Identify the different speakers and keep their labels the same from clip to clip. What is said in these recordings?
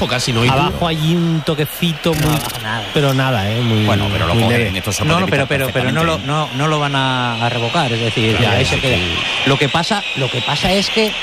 Speaker 1: abajo casi, ¿no?
Speaker 2: Abajo hay un toquecito muy...
Speaker 3: nada.
Speaker 2: Pero nada, muy...
Speaker 4: Bueno, pero lo cogen estos
Speaker 3: pero no lo van a revocar, es decir, eso queda. Lo que pasa es que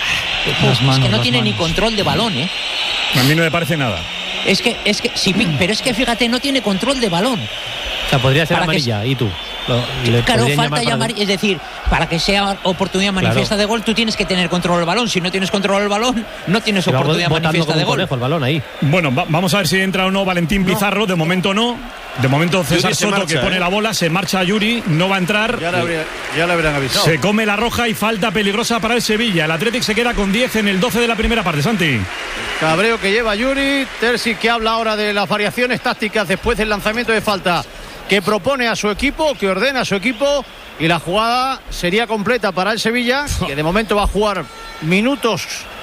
Speaker 3: no tiene ni control de balón, ¿eh?
Speaker 5: A mí no me parece nada.
Speaker 3: Es que sí, pero es que fíjate, no tiene control de balón.
Speaker 2: O sea, podría ser amarilla, ¿y tú?
Speaker 3: Claro, falta ya amarilla, es decir, para que sea oportunidad manifiesta de gol, tú tienes que tener control del balón. Si no tienes control del balón, no tienes oportunidad manifiesta de gol.
Speaker 2: El balón ahí.
Speaker 5: Bueno, vamos a ver si entra o no Valentín Pizarro. De momento no. De momento César Soto, que pone la bola, se marcha Yuri, no va a entrar.
Speaker 6: Ya le habrían avisado.
Speaker 5: Se come la roja y falta peligrosa para el Sevilla. El Athletic se queda con 10 en el 12 de la primera parte, Santi.
Speaker 6: Cabreo que lleva Yuri. Terzi, que habla ahora de las variaciones tácticas después del lanzamiento de falta que propone a su equipo, que ordena a su equipo, y la jugada sería completa para el Sevilla, que de momento va a jugar minutos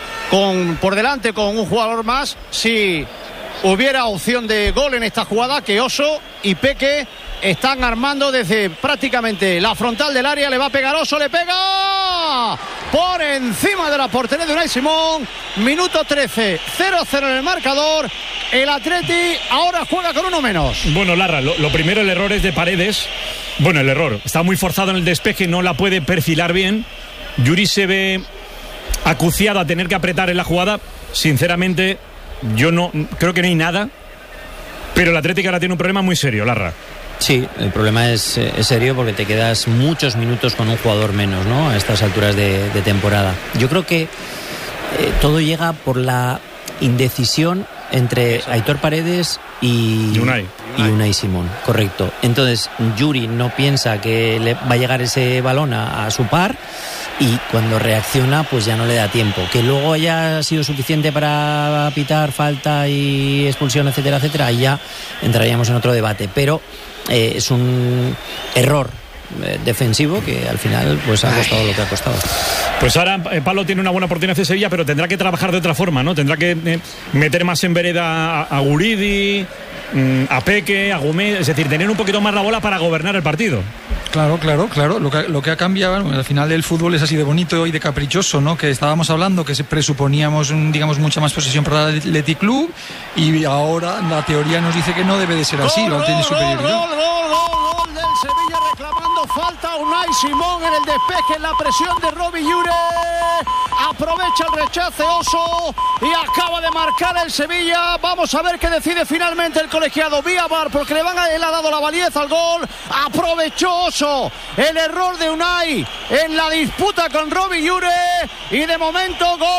Speaker 6: por delante con un jugador más. Si hubiera opción de gol en esta jugada, que Oso y Peque están armando desde prácticamente la frontal del área. Le va a pegar Oso, le pega por encima de la portería de Unai Simón. Minuto 13, 0-0 en el marcador. El Atleti ahora juega con uno menos.
Speaker 5: Bueno, Larra, lo primero, el error es de Paredes. Bueno, el error, está muy forzado en el despeje, no la puede perfilar bien. Yuri se ve acuciado a tener que apretar en la jugada. Sinceramente, yo no creo que no hay nada, pero el Atlético ahora tiene un problema muy serio, Larra.
Speaker 7: Sí, el problema es serio porque te quedas muchos minutos con un jugador menos, ¿no? A estas alturas de temporada. Yo creo que todo llega por la indecisión entre Aitor Paredes y Unai Simón, correcto. Entonces Yuri no piensa que le va a llegar ese balón a su par, y cuando reacciona pues ya no le da tiempo. Que luego haya sido suficiente para pitar falta y expulsión, etcétera, etcétera, y ya entraríamos en otro debate, pero es un error defensivo que al final pues ha costado lo que ha costado.
Speaker 5: Pues ahora Pablo tiene una buena oportunidad de Sevilla, pero tendrá que trabajar de otra forma, ¿no? Tendrá que meter más en vereda a Guridi, a Peque, a Gómez, es decir, tener un poquito más la bola para gobernar el partido.
Speaker 8: Claro. Lo que ha cambiado, bueno, al final el fútbol es así de bonito y de caprichoso, ¿no? Que estábamos hablando que presuponíamos, digamos, mucha más posesión para el Athletic Club, y ahora la teoría nos dice que no debe de ser así. Gol del
Speaker 6: Sevilla reclamando falta. Unai Simón en el despeje, en la presión de Robbie Llure. Aprovecha el rechace Oso y acaba de marcar el Sevilla. Vamos a ver qué decide finalmente el colegiado vía VAR, porque él ha dado la validez al gol. Aprovechó Oso el error de Unai en la disputa con Robbie Llure, y de momento gol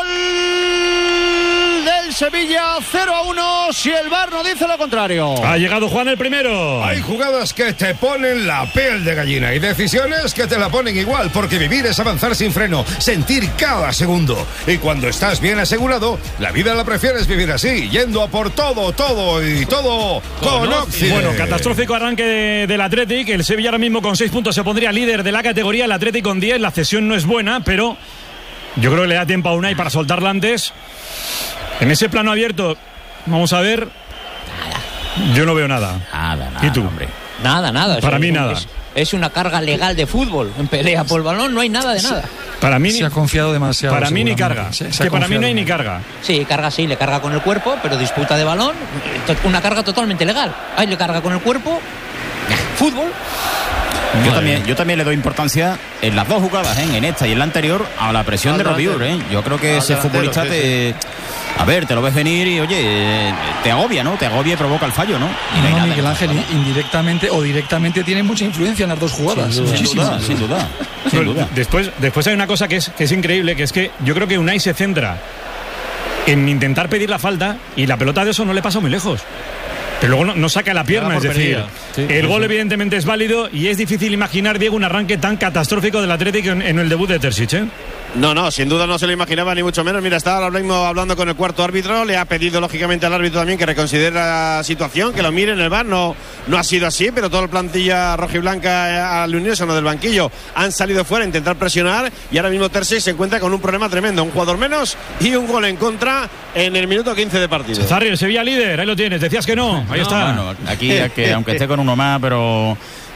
Speaker 6: del Sevilla, 0-1, si el VAR no dice lo contrario.
Speaker 5: Ha llegado Juan el primero.
Speaker 9: Hay jugadas que te ponen la piel de gallina y decisiones que te la ponen igual, porque vivir es avanzar sin freno, sentir cada segundo. Y cuando estás bien asegurado, la vida la prefieres vivir así, yendo a por todo con Occident.
Speaker 5: Bueno, catastrófico arranque del Athletic. El Sevilla ahora mismo con 6 puntos se pondría líder de la categoría. El Athletic con 10. La cesión no es buena, pero yo creo que le da tiempo a Unai para soltarla antes. En ese plano abierto, vamos a ver. Nada. Yo no veo nada.
Speaker 3: Nada.
Speaker 5: ¿Y tú?
Speaker 3: Hombre. Nada.
Speaker 5: Para mí nada.
Speaker 3: Es una carga legal de fútbol. En pelea por el balón no hay nada de nada.
Speaker 5: Para mí
Speaker 8: se ha confiado demasiado.
Speaker 5: Para mí ni carga. Que para mí no hay ni carga.
Speaker 3: Sí, carga sí, le carga con el cuerpo, pero disputa de balón, una carga totalmente legal. Ahí le carga con el cuerpo. Fútbol.
Speaker 4: Yo también le doy importancia en las dos jugadas, en esta y en la anterior, a la presión de Robbie Llure. Yo creo que ese futbolista a ver, te lo ves venir y oye, te agobia, ¿no? Te agobia y provoca el fallo, ¿no? Y
Speaker 8: no, Miguel Ángel, indirectamente o directamente tiene mucha influencia en las dos jugadas.
Speaker 4: Sin duda.
Speaker 5: Después hay una cosa que es increíble, que es que yo creo que Unai se centra en intentar pedir la falta y la pelota de eso no le pasa muy lejos. Pero luego no saca la pierna, es decir, el gol evidentemente es válido, y es difícil imaginar, Diego, un arranque tan catastrófico del Atlético en el debut de Terzic, ¿eh?
Speaker 1: No, sin duda no se lo imaginaba ni mucho menos. Mira, está ahora mismo hablando con el cuarto árbitro, le ha pedido lógicamente al árbitro también que reconsidere la situación, que lo mire en el VAR. No ha sido así, pero toda la plantilla rojiblanca al unísono del banquillo han salido fuera a intentar presionar, y ahora mismo Terzic se encuentra con un problema tremendo, un jugador menos y un gol en contra en el minuto 15 de partido.
Speaker 5: Zarri, el Sevilla líder, ahí lo tienes, decías que no, ahí está.
Speaker 4: Bueno, aquí aunque esté con uno más, pero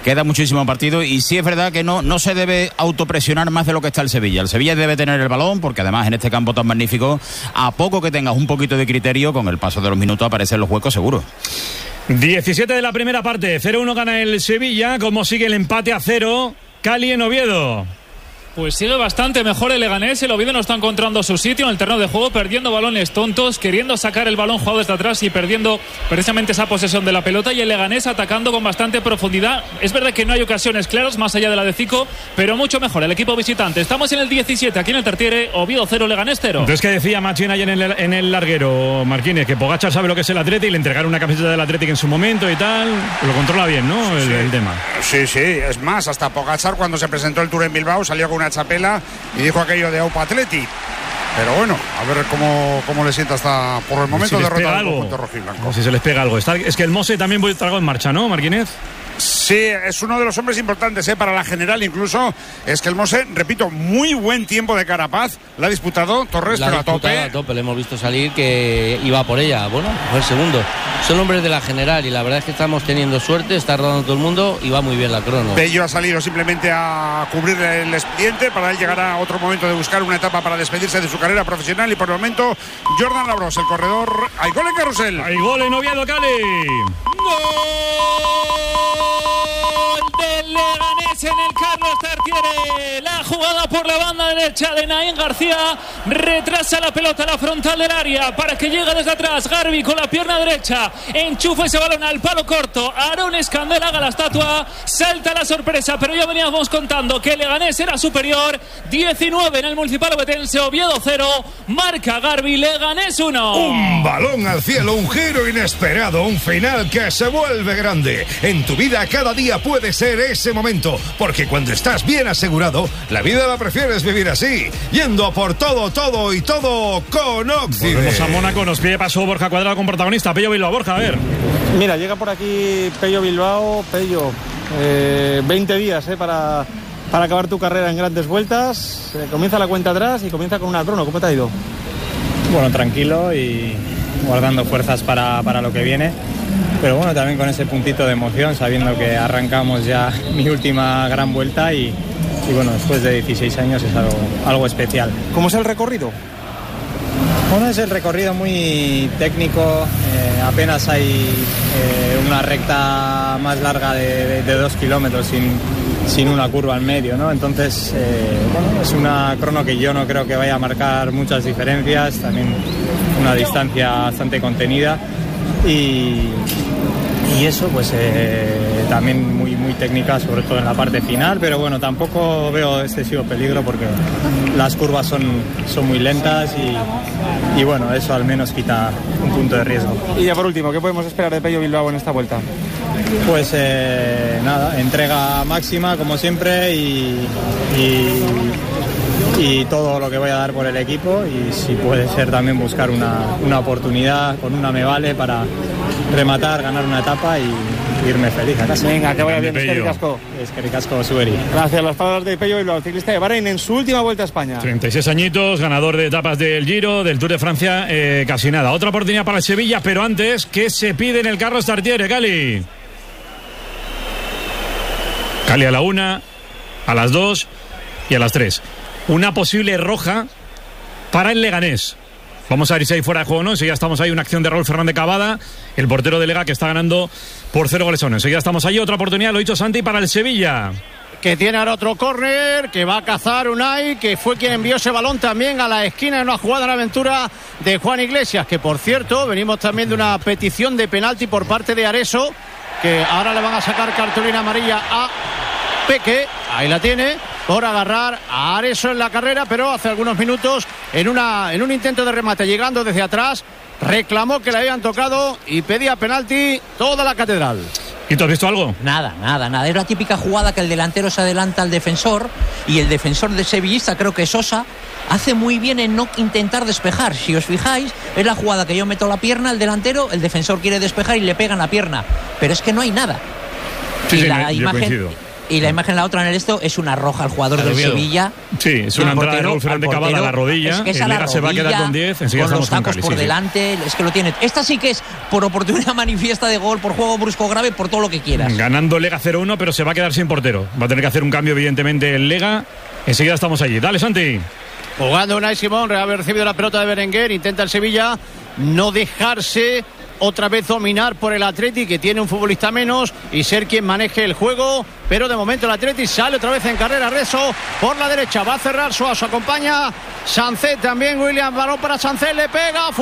Speaker 4: queda muchísimo partido y sí es verdad que no se debe autopresionar más de lo que está el Sevilla. El Sevilla debe tener el balón porque además en este campo tan magnífico, a poco que tengas un poquito de criterio, con el paso de los minutos aparecen los huecos seguros.
Speaker 5: 17 de la primera parte, 0-1 gana el Sevilla. ¿Cómo sigue el empate a 0? Cali en Oviedo.
Speaker 10: Pues sigue bastante mejor el Leganés. El Oviedo no está encontrando su sitio en el terreno de juego, perdiendo balones tontos, queriendo sacar el balón jugado desde atrás y perdiendo precisamente esa posesión de la pelota, y el Leganés atacando con bastante profundidad. Es verdad que no hay ocasiones claras más allá de la de Zico, pero mucho mejor el equipo visitante. Estamos en el 17 aquí en el Tartiere. Oviedo 0, Leganés 0.
Speaker 5: Entonces, ¿qué decía Machín ayer en el larguero, Marquínez? Que Pogačar sabe lo que es el Atleti y le entregaron una camiseta del Atleti en su momento y tal. Lo controla bien, ¿no? El tema.
Speaker 11: Sí, es más, hasta Pogačar cuando se presentó el Tour en Bilbao salió con una chapela y dijo aquello de Aupa Atleti. Pero bueno, a ver cómo le sienta hasta por el momento
Speaker 5: si
Speaker 11: derrotado al conjunto rojiblanco.
Speaker 5: O si se les pega algo. Es que el Mose también vuelve trago en marcha, ¿no, Marquínez?
Speaker 11: Sí, es uno de los hombres importantes para la general, incluso es que el Mose, repito, muy buen tiempo de Carapaz, la ha disputado Torres, pero a tope.
Speaker 12: Le hemos visto salir que iba por ella, bueno, fue el segundo. Son hombres de la general y la verdad es que estamos teniendo suerte, está rodando todo el mundo y va muy bien la crono.
Speaker 11: Pello ha salido simplemente a cubrir el expediente, para él llegará otro momento de buscar una etapa para despedirse de su carrera profesional, y por el momento Jordan Labros, el corredor. Hay gol en Carrusel.
Speaker 5: Hay gol en Oviedo, Cali.
Speaker 10: Del Leganés en el Carlos Tartiere. La jugada por la banda derecha de Naín García, retrasa la pelota a la frontal del área para que llegue desde atrás Garbi con la pierna derecha, enchufa ese balón al palo corto. Aarón Escandel haga la estatua, salta la sorpresa, pero ya veníamos contando que Leganés era superior. 19 en el Municipal Ovetense, Oviedo 0, marca Garbi, Leganés 1.
Speaker 9: Un balón al cielo, un giro inesperado, un final que se vuelve grande. En tu vida cada día puede ser ese momento, porque cuando estás bien asegurado, la vida la prefieres vivir así, yendo a por todo con Occident.
Speaker 5: Volvemos a Mónaco, nos pide paso Borja Cuadrado con protagonista Pello Bilbao. Borja, a ver.
Speaker 13: Mira, llega por aquí Pello Bilbao. Pello, 20 días para acabar tu carrera en grandes vueltas. Comienza la cuenta atrás y comienza con una crono. ¿Cómo te ha ido?
Speaker 14: Bueno, tranquilo y guardando fuerzas para lo que viene. Pero bueno, también con ese puntito de emoción, sabiendo que arrancamos ya mi última gran vuelta y bueno, después de 16 años es algo especial.
Speaker 13: ¿Cómo es el recorrido?
Speaker 14: Bueno, es el recorrido muy técnico, apenas hay una recta más larga de 2 kilómetros sin una curva en medio, ¿no? Entonces, bueno, es una crono que yo no creo que vaya a marcar muchas diferencias, también una distancia bastante contenida y eso pues también muy técnica, sobre todo en la parte final, pero bueno, tampoco veo excesivo peligro porque las curvas son muy lentas y bueno, eso al menos quita un punto de riesgo.
Speaker 13: Y ya por último, ¿qué podemos esperar de Pello Bilbao en esta vuelta?
Speaker 14: Pues nada, entrega máxima como siempre y todo lo que voy a dar por el equipo, y si puede ser también buscar una oportunidad con una me vale para rematar, ganar una etapa y irme feliz a casa.
Speaker 13: Venga, que vaya bien,
Speaker 14: Eskerrik asko, Suberi.
Speaker 13: Gracias, las palabras de Pello Bilbao, ciclista de Bahrein en su última vuelta a España.
Speaker 5: 36 añitos, ganador de etapas del Giro, del Tour de Francia, casi nada. Otra oportunidad para el Sevilla, pero antes, ¿qué se pide en el Carlos Tartiere, Cali? Cali a la 1, a las 2 y a las 3. Una posible roja para el Leganés. Vamos a ver si hay fuera de juego o no. Enseguida estamos ahí, una acción de Raúl Fernández Cavada, el portero de Lega, que está ganando por 0 goles a 1. Enseguida estamos ahí, otra oportunidad, lo ha dicho Santi, para el Sevilla.
Speaker 6: Que tiene ahora otro córner, que va a cazar Unai, que fue quien envió ese balón también a la esquina en una jugada en aventura de Juan Iglesias, que por cierto, venimos también de una petición de penalti por parte de Areso, que ahora le van a sacar cartulina amarilla a Peque, ahí la tiene, por agarrar a Areso en la carrera, pero hace algunos minutos en un intento de remate llegando desde atrás, reclamó que le habían tocado y pedía penalti toda la catedral.
Speaker 5: ¿Y tú has visto algo?
Speaker 3: Nada. Es la típica jugada que el delantero se adelanta al defensor y el defensor de sevillista, creo que Sosa, hace muy bien en no intentar despejar. Si os fijáis, es la jugada que yo meto la pierna al delantero, el defensor quiere despejar y le pega en la pierna, pero es que no hay nada.
Speaker 5: Sí, yo coincido.
Speaker 3: Y la imagen, la otra en el esto, es una roja al jugador del Sevilla.
Speaker 5: Sí, es una entrada de Raúl Fernández Cavada a la rodilla.
Speaker 3: Es que
Speaker 5: el Lega se va a quedar con 10.
Speaker 3: Con los tacos por delante. Es que lo tiene. Esta sí que es por oportunidad manifiesta de gol, por juego brusco grave, por todo lo que quieras.
Speaker 5: Ganando Lega 0-1, pero se va a quedar sin portero. Va a tener que hacer un cambio, evidentemente, el Lega. Enseguida estamos allí. Dale, Santi.
Speaker 6: Jugando Unai Simón, ha recibido la pelota de Berenguer. Intenta el Sevilla no dejarse otra vez dominar por el Atleti, que tiene un futbolista menos, y ser quien maneje el juego. Pero de momento el Atleti sale otra vez en carrera. Rezo por la derecha, va a cerrar Suazo, acompaña Sancet también. William, balón para Sancet, le pega,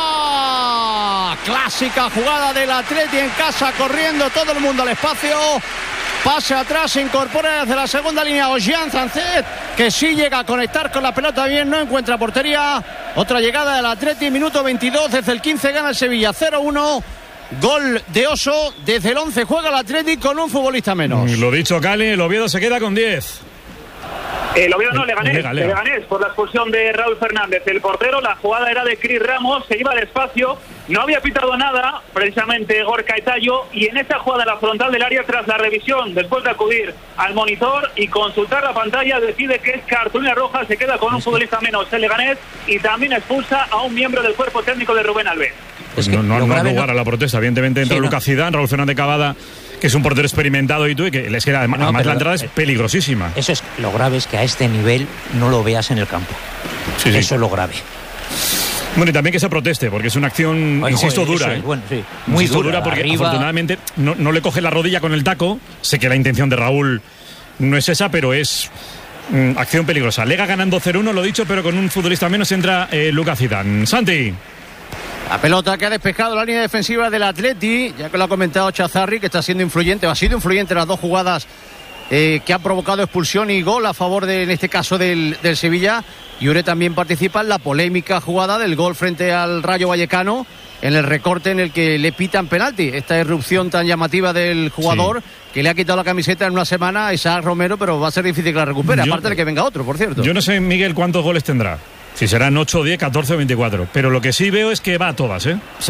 Speaker 6: fuera. Clásica jugada del Atleti en casa, corriendo todo el mundo al espacio. Pase atrás, se incorpora desde la segunda línea Ollán Sancet, que sí llega a conectar con la pelota bien, no encuentra portería. Otra llegada del Atleti, minuto 22, desde el 15 gana el Sevilla 0-1. Gol de Oso, desde el 11 juega el Atleti con un futbolista menos.
Speaker 5: Lo dicho, Cali, el Oviedo se queda con 10.
Speaker 15: El Oviedo no, Leganés, por la expulsión de Raúl Fernández, el portero. La jugada era de Cris Ramos, se iba despacio, no había pitado nada, precisamente Gorka Etayo, y en esta jugada, la frontal del área, tras la revisión, después de acudir al monitor y consultar la pantalla, decide que es cartulina roja, se queda con un futbolista menos el Leganés, y también expulsa a un miembro del cuerpo técnico de Rubén Alves.
Speaker 5: Pues no ha lugar a la protesta, evidentemente entra Lucas Zidane, Raúl Fernández Cavada, que es un portero experimentado, y que les queda, además la entrada es peligrosísima.
Speaker 3: Eso es lo grave, es que a este nivel no lo veas en el campo. Eso es lo grave.
Speaker 5: Bueno, y también que se proteste, porque es una acción, insisto, dura.
Speaker 3: Bueno, sí, muy
Speaker 5: dura, porque arriba, afortunadamente no le coge la rodilla con el taco. Sé que la intención de Raúl no es esa, pero es acción peligrosa. Lega ganando 0-1, lo dicho, pero con un futbolista menos entra Lucas Zidane. Santi.
Speaker 6: La pelota que ha despejado la línea defensiva del Atleti, ya que lo ha comentado Chazarri, que está siendo influyente, ha sido influyente en las dos jugadas que han provocado expulsión y gol a favor de, en este caso, del Sevilla. Llure también participa en la polémica jugada del gol frente al Rayo Vallecano, en el recorte en el que le pitan penalti. Esta irrupción tan llamativa del jugador, que le ha quitado la camiseta en una semana a Isaac Romero, pero va a ser difícil que la recupere, aparte de que venga otro, por cierto.
Speaker 5: Yo no sé, Miguel, cuántos goles tendrá. Si serán 8, 10, 14 o 24. Pero lo que sí veo es que va a todas, ¿eh?
Speaker 4: Sí.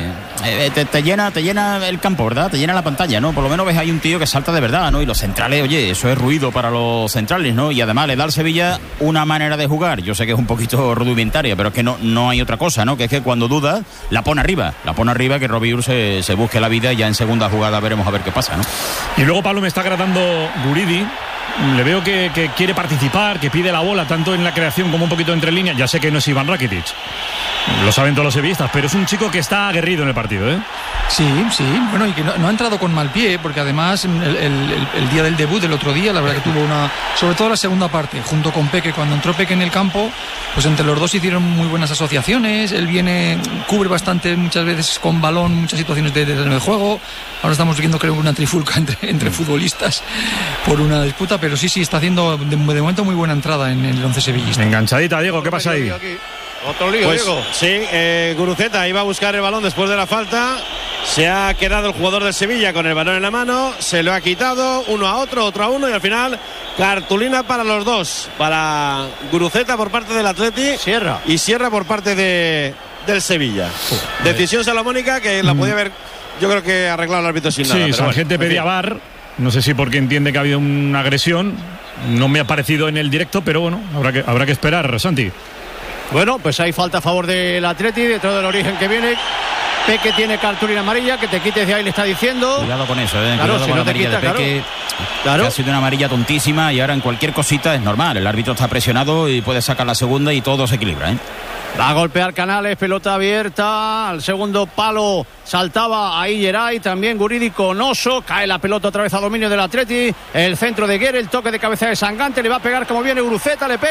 Speaker 4: Te llena el campo, ¿verdad? Te llena la pantalla, ¿no? Por lo menos ves ahí un tío que salta de verdad, ¿no? Y los centrales, oye, eso es ruido para los centrales, ¿no? Y además le da al Sevilla una manera de jugar. Yo sé que es un poquito rudimentaria, pero es que no hay otra cosa, ¿no? Que es que cuando duda, la pone arriba, que Robiur se busque la vida, y ya en segunda jugada veremos a ver qué pasa, ¿no?
Speaker 5: Y luego, Pablo, me está agradando Guridi. Le veo que quiere participar, que pide la bola tanto en la creación como un poquito entre líneas. Ya sé que no es Iván Rakitic, lo saben todos los sevillistas, pero es un chico que está aguerrido en el partido, ¿eh?
Speaker 8: Sí, bueno, y que no ha entrado con mal pie, porque además el día del debut, el otro día, la verdad que tuvo sobre todo la segunda parte, junto con Peque. Cuando entró Peque en el campo, pues entre los dos hicieron muy buenas asociaciones. Él cubre bastante, muchas veces con balón, muchas situaciones de juego. Ahora estamos viendo, creo, una trifulca entre futbolistas por una disputa, pero sí, está haciendo de momento muy buena entrada en el 11 sevillista.
Speaker 5: Enganchadita, Diego, ¿qué pasa ahí?
Speaker 6: Otro lío,
Speaker 1: pues,
Speaker 6: Diego.
Speaker 1: Sí, Guruceta iba a buscar el balón después de la falta. Se ha quedado el jugador del Sevilla con el balón en la mano. Se lo ha quitado, uno a otro, otro a uno. Y al final, cartulina para los dos. Para Guruceta por parte del Atleti. Y Sierra por parte del Sevilla. Decisión salomónica que la podía haber, yo creo que arreglado el árbitro sin nada.
Speaker 5: Sí, la gente pedía VAR. No sé si porque entiende que ha habido una agresión. No me ha parecido en el directo, pero bueno, habrá que esperar, Santi.
Speaker 6: Bueno, pues hay falta a favor del Atleti, dentro del origen que viene. Peque tiene cartulina amarilla, que te quites de ahí, le está diciendo.
Speaker 4: Cuidado con eso,
Speaker 6: Claro,
Speaker 4: cuidado
Speaker 6: si
Speaker 4: con
Speaker 6: no
Speaker 4: la
Speaker 6: te quita,
Speaker 4: de Peque, que ha sido una amarilla tontísima, y ahora en cualquier cosita es normal. El árbitro está presionado y puede sacar la segunda y todo se equilibra, ¿eh?
Speaker 6: Va a golpear Canales, pelota abierta, al segundo palo saltaba ahí Geray, también Guridi con Oso, cae la pelota otra vez a dominio del Atleti, el centro de Guerre, el toque de cabeza de Sangante, le va a pegar como viene Guruceta, le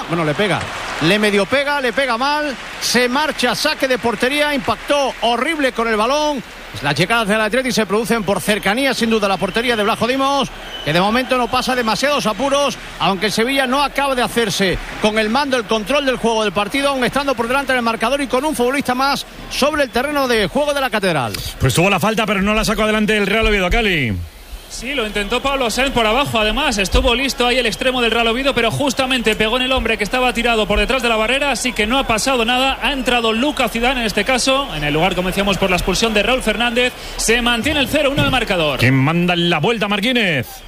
Speaker 6: medio pega, le pega mal, se marcha, saque de portería, impactó horrible con el balón. Las llegadas del Atleti se producen por cercanía, sin duda, la portería de Blajo Dimos, que de momento no pasa demasiados apuros, aunque el Sevilla no acaba de hacerse con el mando, el control del juego del partido, aún estando por delante del marcador y con un futbolista más sobre el terreno de juego de la Catedral.
Speaker 5: Pues tuvo la falta, pero no la sacó adelante el Real Oviedo, Cali.
Speaker 10: Sí, lo intentó Pablo Sáenz por abajo, además estuvo listo ahí el extremo del Real Oviedo, pero justamente pegó en el hombre que estaba tirado por detrás de la barrera, así que no ha pasado nada. Ha entrado Lucas Zidane en este caso, en el lugar, como decíamos, por la expulsión de Raúl Fernández. Se mantiene el 0-1 el marcador.
Speaker 5: ¿Quién manda en la vuelta, Marquínez?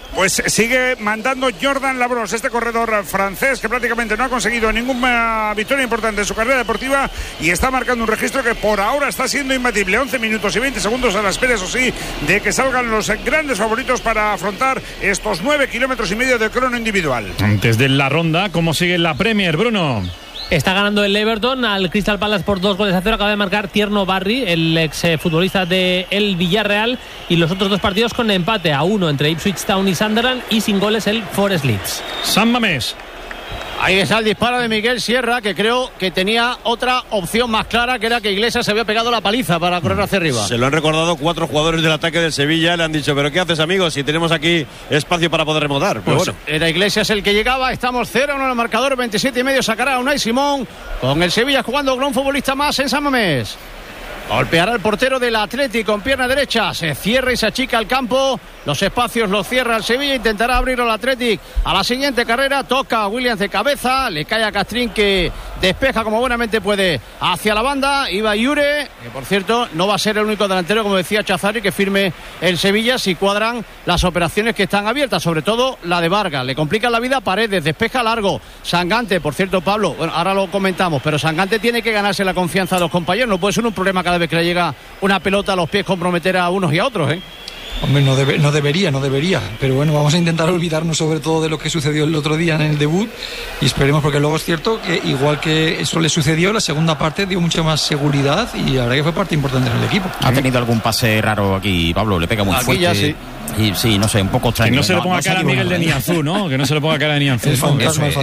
Speaker 11: Pues sigue mandando Jordan Labros, este corredor francés que prácticamente no ha conseguido ninguna victoria importante en su carrera deportiva y está marcando un registro que por ahora está siendo imbatible. 11 minutos y 20 segundos a la espera, eso sí, de que salgan los grandes favoritos para afrontar estos 9 kilómetros y medio de crono individual.
Speaker 5: Antes de la ronda, ¿cómo sigue la Premier, Bruno?
Speaker 2: Está ganando el Everton al Crystal Palace por 2-0. Acaba de marcar Tierno Barry, el ex futbolista de el Villarreal. Y los otros dos partidos con empate a 1 entre Ipswich Town y Sunderland. Y sin goles el Forest Leeds.
Speaker 5: San Mamés.
Speaker 6: Ahí está el disparo de Miguel Sierra, que creo que tenía otra opción más clara, que era que Iglesias se había pegado la paliza para correr hacia arriba.
Speaker 1: Se lo han recordado 4 jugadores del ataque del Sevilla. Le han dicho, ¿pero qué haces, amigos? Si tenemos aquí espacio para poder remontar. Pero
Speaker 6: pues
Speaker 1: bueno.
Speaker 6: Era Iglesias el que llegaba. Estamos 0-1 en el marcador. 27,5 sacará Unai Simón. Con el Sevilla jugando con un futbolista más en San Mamés. Golpeará el portero del Atlético con pierna derecha. Se cierra y se achica el campo. Los espacios los cierra el Sevilla. Intentará abrirlo el Atlético a la siguiente carrera. Toca a Williams de cabeza. Le cae a Castrín, que despeja como buenamente puede hacia la banda. Iba Yure, que por cierto no va a ser el único delantero, como decía Chazari, que firme el Sevilla si cuadran las operaciones que están abiertas. Sobre todo la de Vargas. Le complica la vida a Paredes. Despeja largo. Sangante, por cierto, Pablo, bueno, ahora lo comentamos, pero Sangante tiene que ganarse la confianza de los compañeros. No puede ser un problema cada vez que le llega una pelota a los pies comprometer a unos y a otros, ¿eh?
Speaker 8: Hombre, no debería, pero bueno, vamos a intentar olvidarnos sobre todo de lo que sucedió el otro día en el debut y esperemos, porque luego es cierto que igual que eso le sucedió, la segunda parte dio mucha más seguridad y la verdad que fue parte importante en el equipo.
Speaker 4: ¿Ha tenido algún pase raro aquí, Pablo? Le pega muy
Speaker 6: aquí
Speaker 4: fuerte.
Speaker 6: Ya sí.
Speaker 4: Y sí, no sé, un poco extraño.
Speaker 5: Que no se le ponga cara a Miguel de Nianzú, ¿no? Que no se le ponga cara de Nianzú.
Speaker 4: Eso,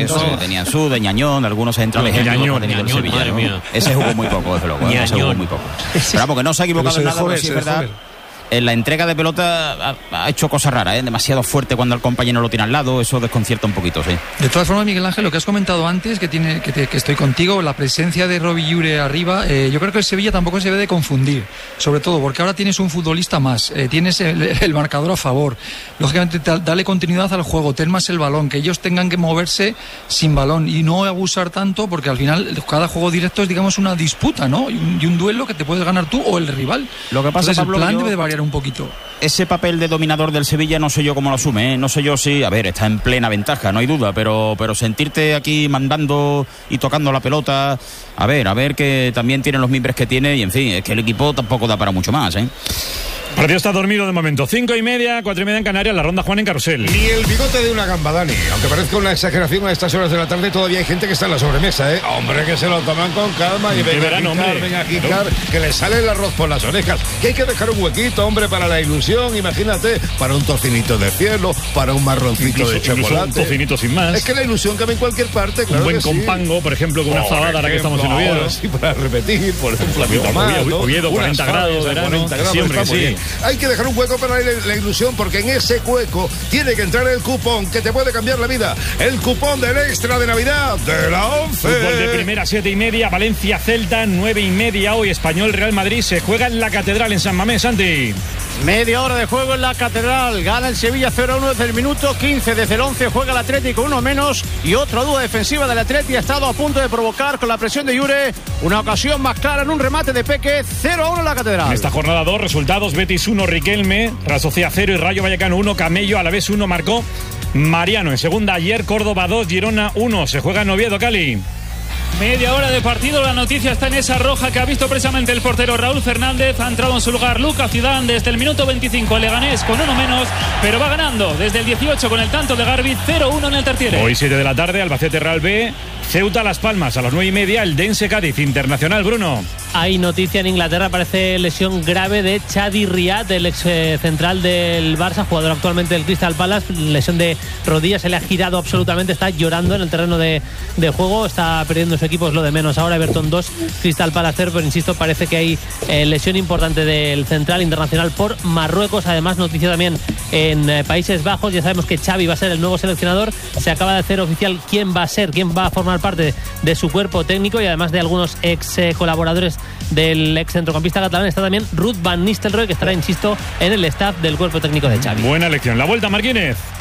Speaker 4: de Nianzú, de Ñañón, de algunos centrales.
Speaker 5: Ñañón,
Speaker 4: madre mía. Ese jugó muy poco, desde luego. Ese jugó muy poco. Pero vamos, que no se ha equivocado en nada, pero sí es verdad. En la entrega de pelota ha hecho cosas raras, ¿eh? Demasiado fuerte cuando el compañero lo tiene al lado, eso desconcierta un poquito, sí.
Speaker 8: De todas formas, Miguel Ángel, lo que has comentado antes, que estoy contigo, la presencia de Robbie Yure arriba, yo creo que el Sevilla tampoco se debe de confundir, sobre todo porque ahora tienes un futbolista más, tienes el marcador a favor, lógicamente dale continuidad al juego, ten más el balón, que ellos tengan que moverse sin balón y no abusar tanto, porque al final cada juego directo es, digamos, una disputa, ¿no? Y un duelo que te puedes ganar tú o el rival.
Speaker 4: Lo que pasa,
Speaker 8: entonces,
Speaker 4: Pablo,
Speaker 8: el plan debe de variar un poquito.
Speaker 4: Ese papel de dominador del Sevilla no sé yo cómo lo asume, ¿eh? No sé yo si, a ver, está en plena ventaja, no hay duda, pero sentirte aquí mandando y tocando la pelota, a ver que también tiene los mimbres que tiene y en fin, es que el equipo tampoco da para mucho más, ¿eh?
Speaker 5: El partido está dormido de momento. 5:30, 4:30 en Canarias, la ronda Juan en Carrusel.
Speaker 9: Ni el bigote de una gamba, Dani. Aunque parezca una exageración a estas horas de la tarde, todavía hay gente que está en la sobremesa, ¿eh? Hombre, que se lo toman con calma y venga a quitar, que le sale el arroz por las orejas. Que hay que dejar un huequito, hombre, para la ilusión, imagínate, para un tocinito de cielo, para un marroncito de chocolate.
Speaker 5: Un tocinito sin más.
Speaker 9: Es que la ilusión cabe en cualquier parte, claro.
Speaker 5: Un buen compango, por ejemplo, con una fabada, ahora que estamos en Oviedo.
Speaker 9: Sí, para repetir, por un flamito más.
Speaker 5: Oviedo, 40 grados, verano.
Speaker 9: Siempre sí. Hay que dejar un hueco para la ilusión, porque en ese hueco tiene que entrar el cupón que te puede cambiar la vida. El cupón del extra de Navidad de la 11.
Speaker 5: Fútbol de primera, 7:30, Valencia Celta, 9:30 hoy, Español Real Madrid. Se juega en la Catedral en San Mamés, Santi.
Speaker 6: Media hora de juego en la Catedral. Gana el Sevilla 0-1 desde el minuto 15. Desde el 11 juega el Atlético, uno menos. Y otra duda defensiva del Atlético ha estado a punto de provocar con la presión de Yure una ocasión más clara en un remate de Peque. 0-1 en la Catedral.
Speaker 5: En esta jornada 2, resultados: Betis 1, Riquelme, Real Sociedad 0 y Rayo Vallecano 1, Camello, Alavés 1, marcó Mariano. En segunda, ayer Córdoba 2, Girona 1. Se juega en Oviedo, Cali.
Speaker 10: Media hora de partido, la noticia está en esa roja que ha visto precisamente el portero Raúl Fernández. Ha entrado en su lugar Lucas Zidane desde el minuto 25, Leganés con uno menos, pero va ganando desde el 18 con el tanto de Garbi, 0-1 en el tertiere.
Speaker 5: Hoy 7 de la tarde, Albacete Real B, Ceuta Las Palmas, a las 9:30 el Dense Cádiz, Internacional, Bruno.
Speaker 2: Hay noticia en Inglaterra, parece lesión grave de Chadi Riad, el ex central del Barça, jugador actualmente del Crystal Palace, lesión de rodilla, se le ha girado absolutamente, está llorando en el terreno de juego, está perdiendo su equipo, es lo de menos ahora. Everton 2, Crystal Palace 0, pero insisto, parece que hay lesión importante del central internacional por Marruecos. Además, noticia también en Países Bajos, ya sabemos que Xavi va a ser el nuevo seleccionador, se acaba de hacer oficial quién va a formar parte de su cuerpo técnico, y además de algunos ex colaboradores del ex centrocampista catalán, está también Ruud van Nistelrooy, que estará, insisto, en el staff del cuerpo técnico de Xavi.
Speaker 5: Buena elección. La vuelta, Marquínez.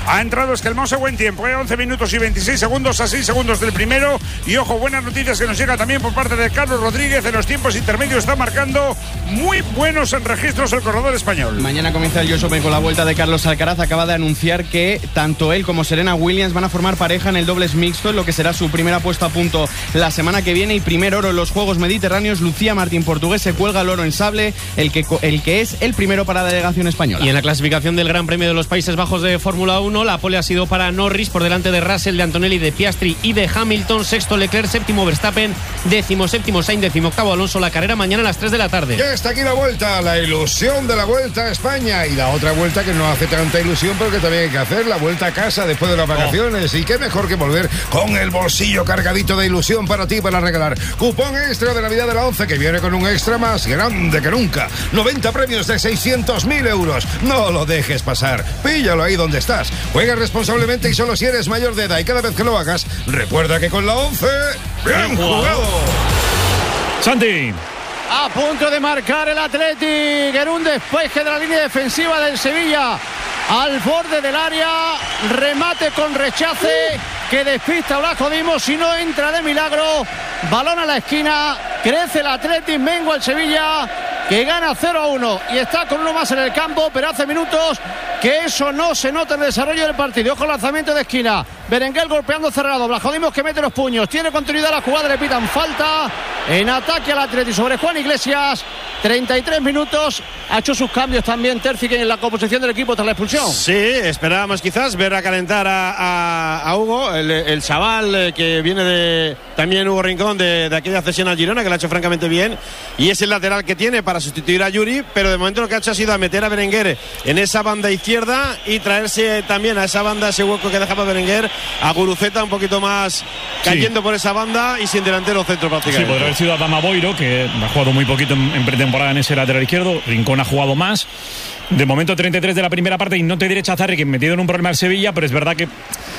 Speaker 11: Ha entrado Esquelmosa, buen tiempo, 11 minutos y 26 segundos a 6 segundos del primero. Y ojo, buenas noticias que nos llega también por parte de Carlos Rodríguez. En los tiempos intermedios está marcando muy buenos registros el corredor español.
Speaker 16: Mañana comienza el US Open con la vuelta de Carlos Alcaraz. Acaba de anunciar que tanto él como Serena Williams van a formar pareja en el dobles mixto, en lo que será su primera puesta a punto la semana que viene. Y primer oro en los Juegos Mediterráneos. Lucía Martín, portugués, se cuelga el oro en sable, el que es el primero para la delegación española.
Speaker 17: Y en la clasificación del Gran Premio de los Países Bajos de Fórmula 1, la pole ha sido para Norris, por delante de Russell, de Antonelli, de Piastri y de Hamilton. Sexto Leclerc, séptimo Verstappen, décimo séptimo Sainz, décimo octavo Alonso. La carrera mañana a las 3 de la tarde.
Speaker 9: Ya está aquí la vuelta, la ilusión de la Vuelta a España, y la otra vuelta que no hace tanta ilusión, pero que también hay que hacer, la vuelta a casa después de las vacaciones. Y qué mejor que volver con el bolsillo cargadito de ilusión para ti, para regalar. Cupón extra de Navidad de la 11, que viene con un extra más grande que nunca. 90 premios de 600.000 euros. No lo dejes pasar. Píllalo ahí donde estás. Juega responsablemente y solo si eres mayor de edad. Y cada vez que lo hagas, recuerda que con la 11, ¡bien jugado!
Speaker 5: Santi.
Speaker 6: A punto de marcar el Athletic en un despeje de la línea defensiva del Sevilla. Al borde del área, remate con rechace que despista a Blasco Dimos y no entra de milagro. Balón a la esquina, crece el Athletic, mengua el Sevilla, que gana 0-1 y está con uno más en el campo, pero hace minutos que eso no se nota en el desarrollo del partido. Ojo, lanzamiento de esquina, Berenguer golpeando cerrado, Blasco Dimos que mete los puños, tiene continuidad la jugada, le pitan falta en ataque al Athletic sobre Juan Iglesias. 33 minutos, ha hecho sus cambios también Terzi en la composición del equipo tras la expulsión.
Speaker 1: Sí, esperábamos quizás ver a calentar a Hugo, el chaval que viene de también Hugo Rincón de aquella cesión al Girona, que lo ha hecho francamente bien, y es el lateral que tiene para sustituir a Yuri, pero de momento lo que ha hecho ha sido a meter a Berenguer en esa banda izquierda y traerse también a esa banda, ese hueco que dejaba Berenguer, a Guruceta un poquito más cayendo por esa banda y sin delantero centro prácticamente.
Speaker 5: Sí, podría haber sido Adama Boiro, que ha jugado muy poquito en pretemporada en ese lateral izquierdo. Rincón ha jugado más. De momento 33 de la primera parte y no te diré Chazarri, que metido en un problema al Sevilla, pero es verdad que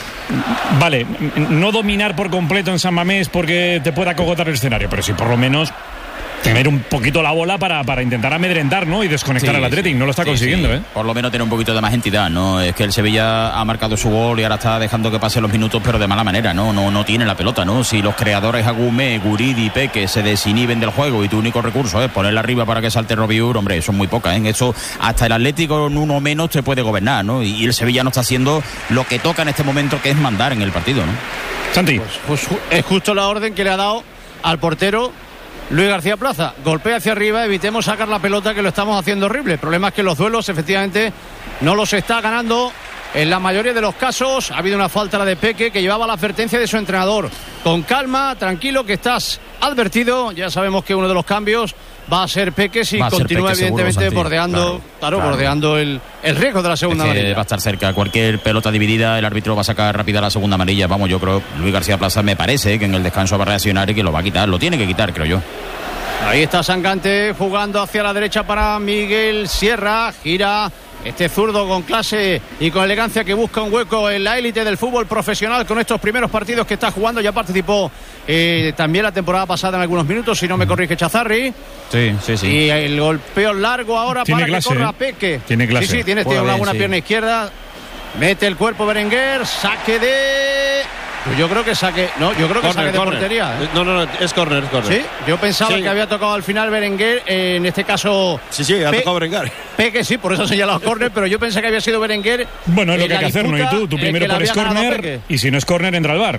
Speaker 5: vale, no dominar por completo en San Mamés porque te pueda acogotar el escenario, pero sí por lo menos tener un poquito la bola para intentar amedrentar, ¿no? Y desconectar al Athletic. No lo está consiguiendo,
Speaker 4: sí. Por lo menos tener un poquito de más entidad, ¿no? Es que el Sevilla ha marcado su gol y ahora está dejando que pasen los minutos, pero de mala manera, ¿no? No tiene la pelota, ¿no? Si los creadores Agumé, Guridi, Peque se desinhiben del juego y tu único recurso es ponerla arriba para que salte Robiur, hombre, son muy pocas, ¿eh? Eso hasta el Atlético en uno menos te puede gobernar, ¿no? Y el Sevilla no está haciendo lo que toca en este momento, que es mandar en el partido, ¿no?
Speaker 5: Santi.
Speaker 6: Pues es justo la orden que le ha dado al portero Luis García Plaza, golpea hacia arriba, evitemos sacar la pelota, que lo estamos haciendo horrible. El problema es que los duelos efectivamente no los está ganando en la mayoría de los casos. Ha habido una falta, la de Peque, que llevaba la advertencia de su entrenador. Con calma, tranquilo, que estás advertido. Ya sabemos que uno de los cambios va a ser Peque si continúa Peque, evidentemente seguro, bordeando, claro, bordeando el riesgo de la segunda amarilla.
Speaker 4: Va a estar cerca, cualquier pelota dividida, el árbitro va a sacar rápida la segunda amarilla. Vamos, yo creo, Luis García Plaza me parece que en el descanso va a reaccionar y que lo va a quitar, lo tiene que quitar, creo yo.
Speaker 6: Ahí está Sangante jugando hacia la derecha para Miguel Sierra, gira este zurdo con clase y con elegancia que busca un hueco en la élite del fútbol profesional con estos primeros partidos que está jugando. Ya participó también la temporada pasada en algunos minutos, si no me corrige Chazarri.
Speaker 4: Sí.
Speaker 6: Y el golpeo largo ahora
Speaker 5: tiene
Speaker 6: para
Speaker 5: clase,
Speaker 6: que corra Peque.
Speaker 5: Tiene clase.
Speaker 6: Sí, tiene una buena pierna izquierda. Mete el cuerpo Berenguer, saque de... Yo creo que saque... No, yo creo que saque de portería.
Speaker 1: No, es córner.
Speaker 6: Sí, yo pensaba que había tocado al final Berenguer, en este caso...
Speaker 1: Sí, ha tocado Berenguer.
Speaker 6: Peque, sí, por eso ha señalado córner, pero yo pensé que había sido Berenguer.
Speaker 5: Bueno, es lo que hay que hacer, ¿no? Y tú primero pones córner y si no es córner entra al VAR.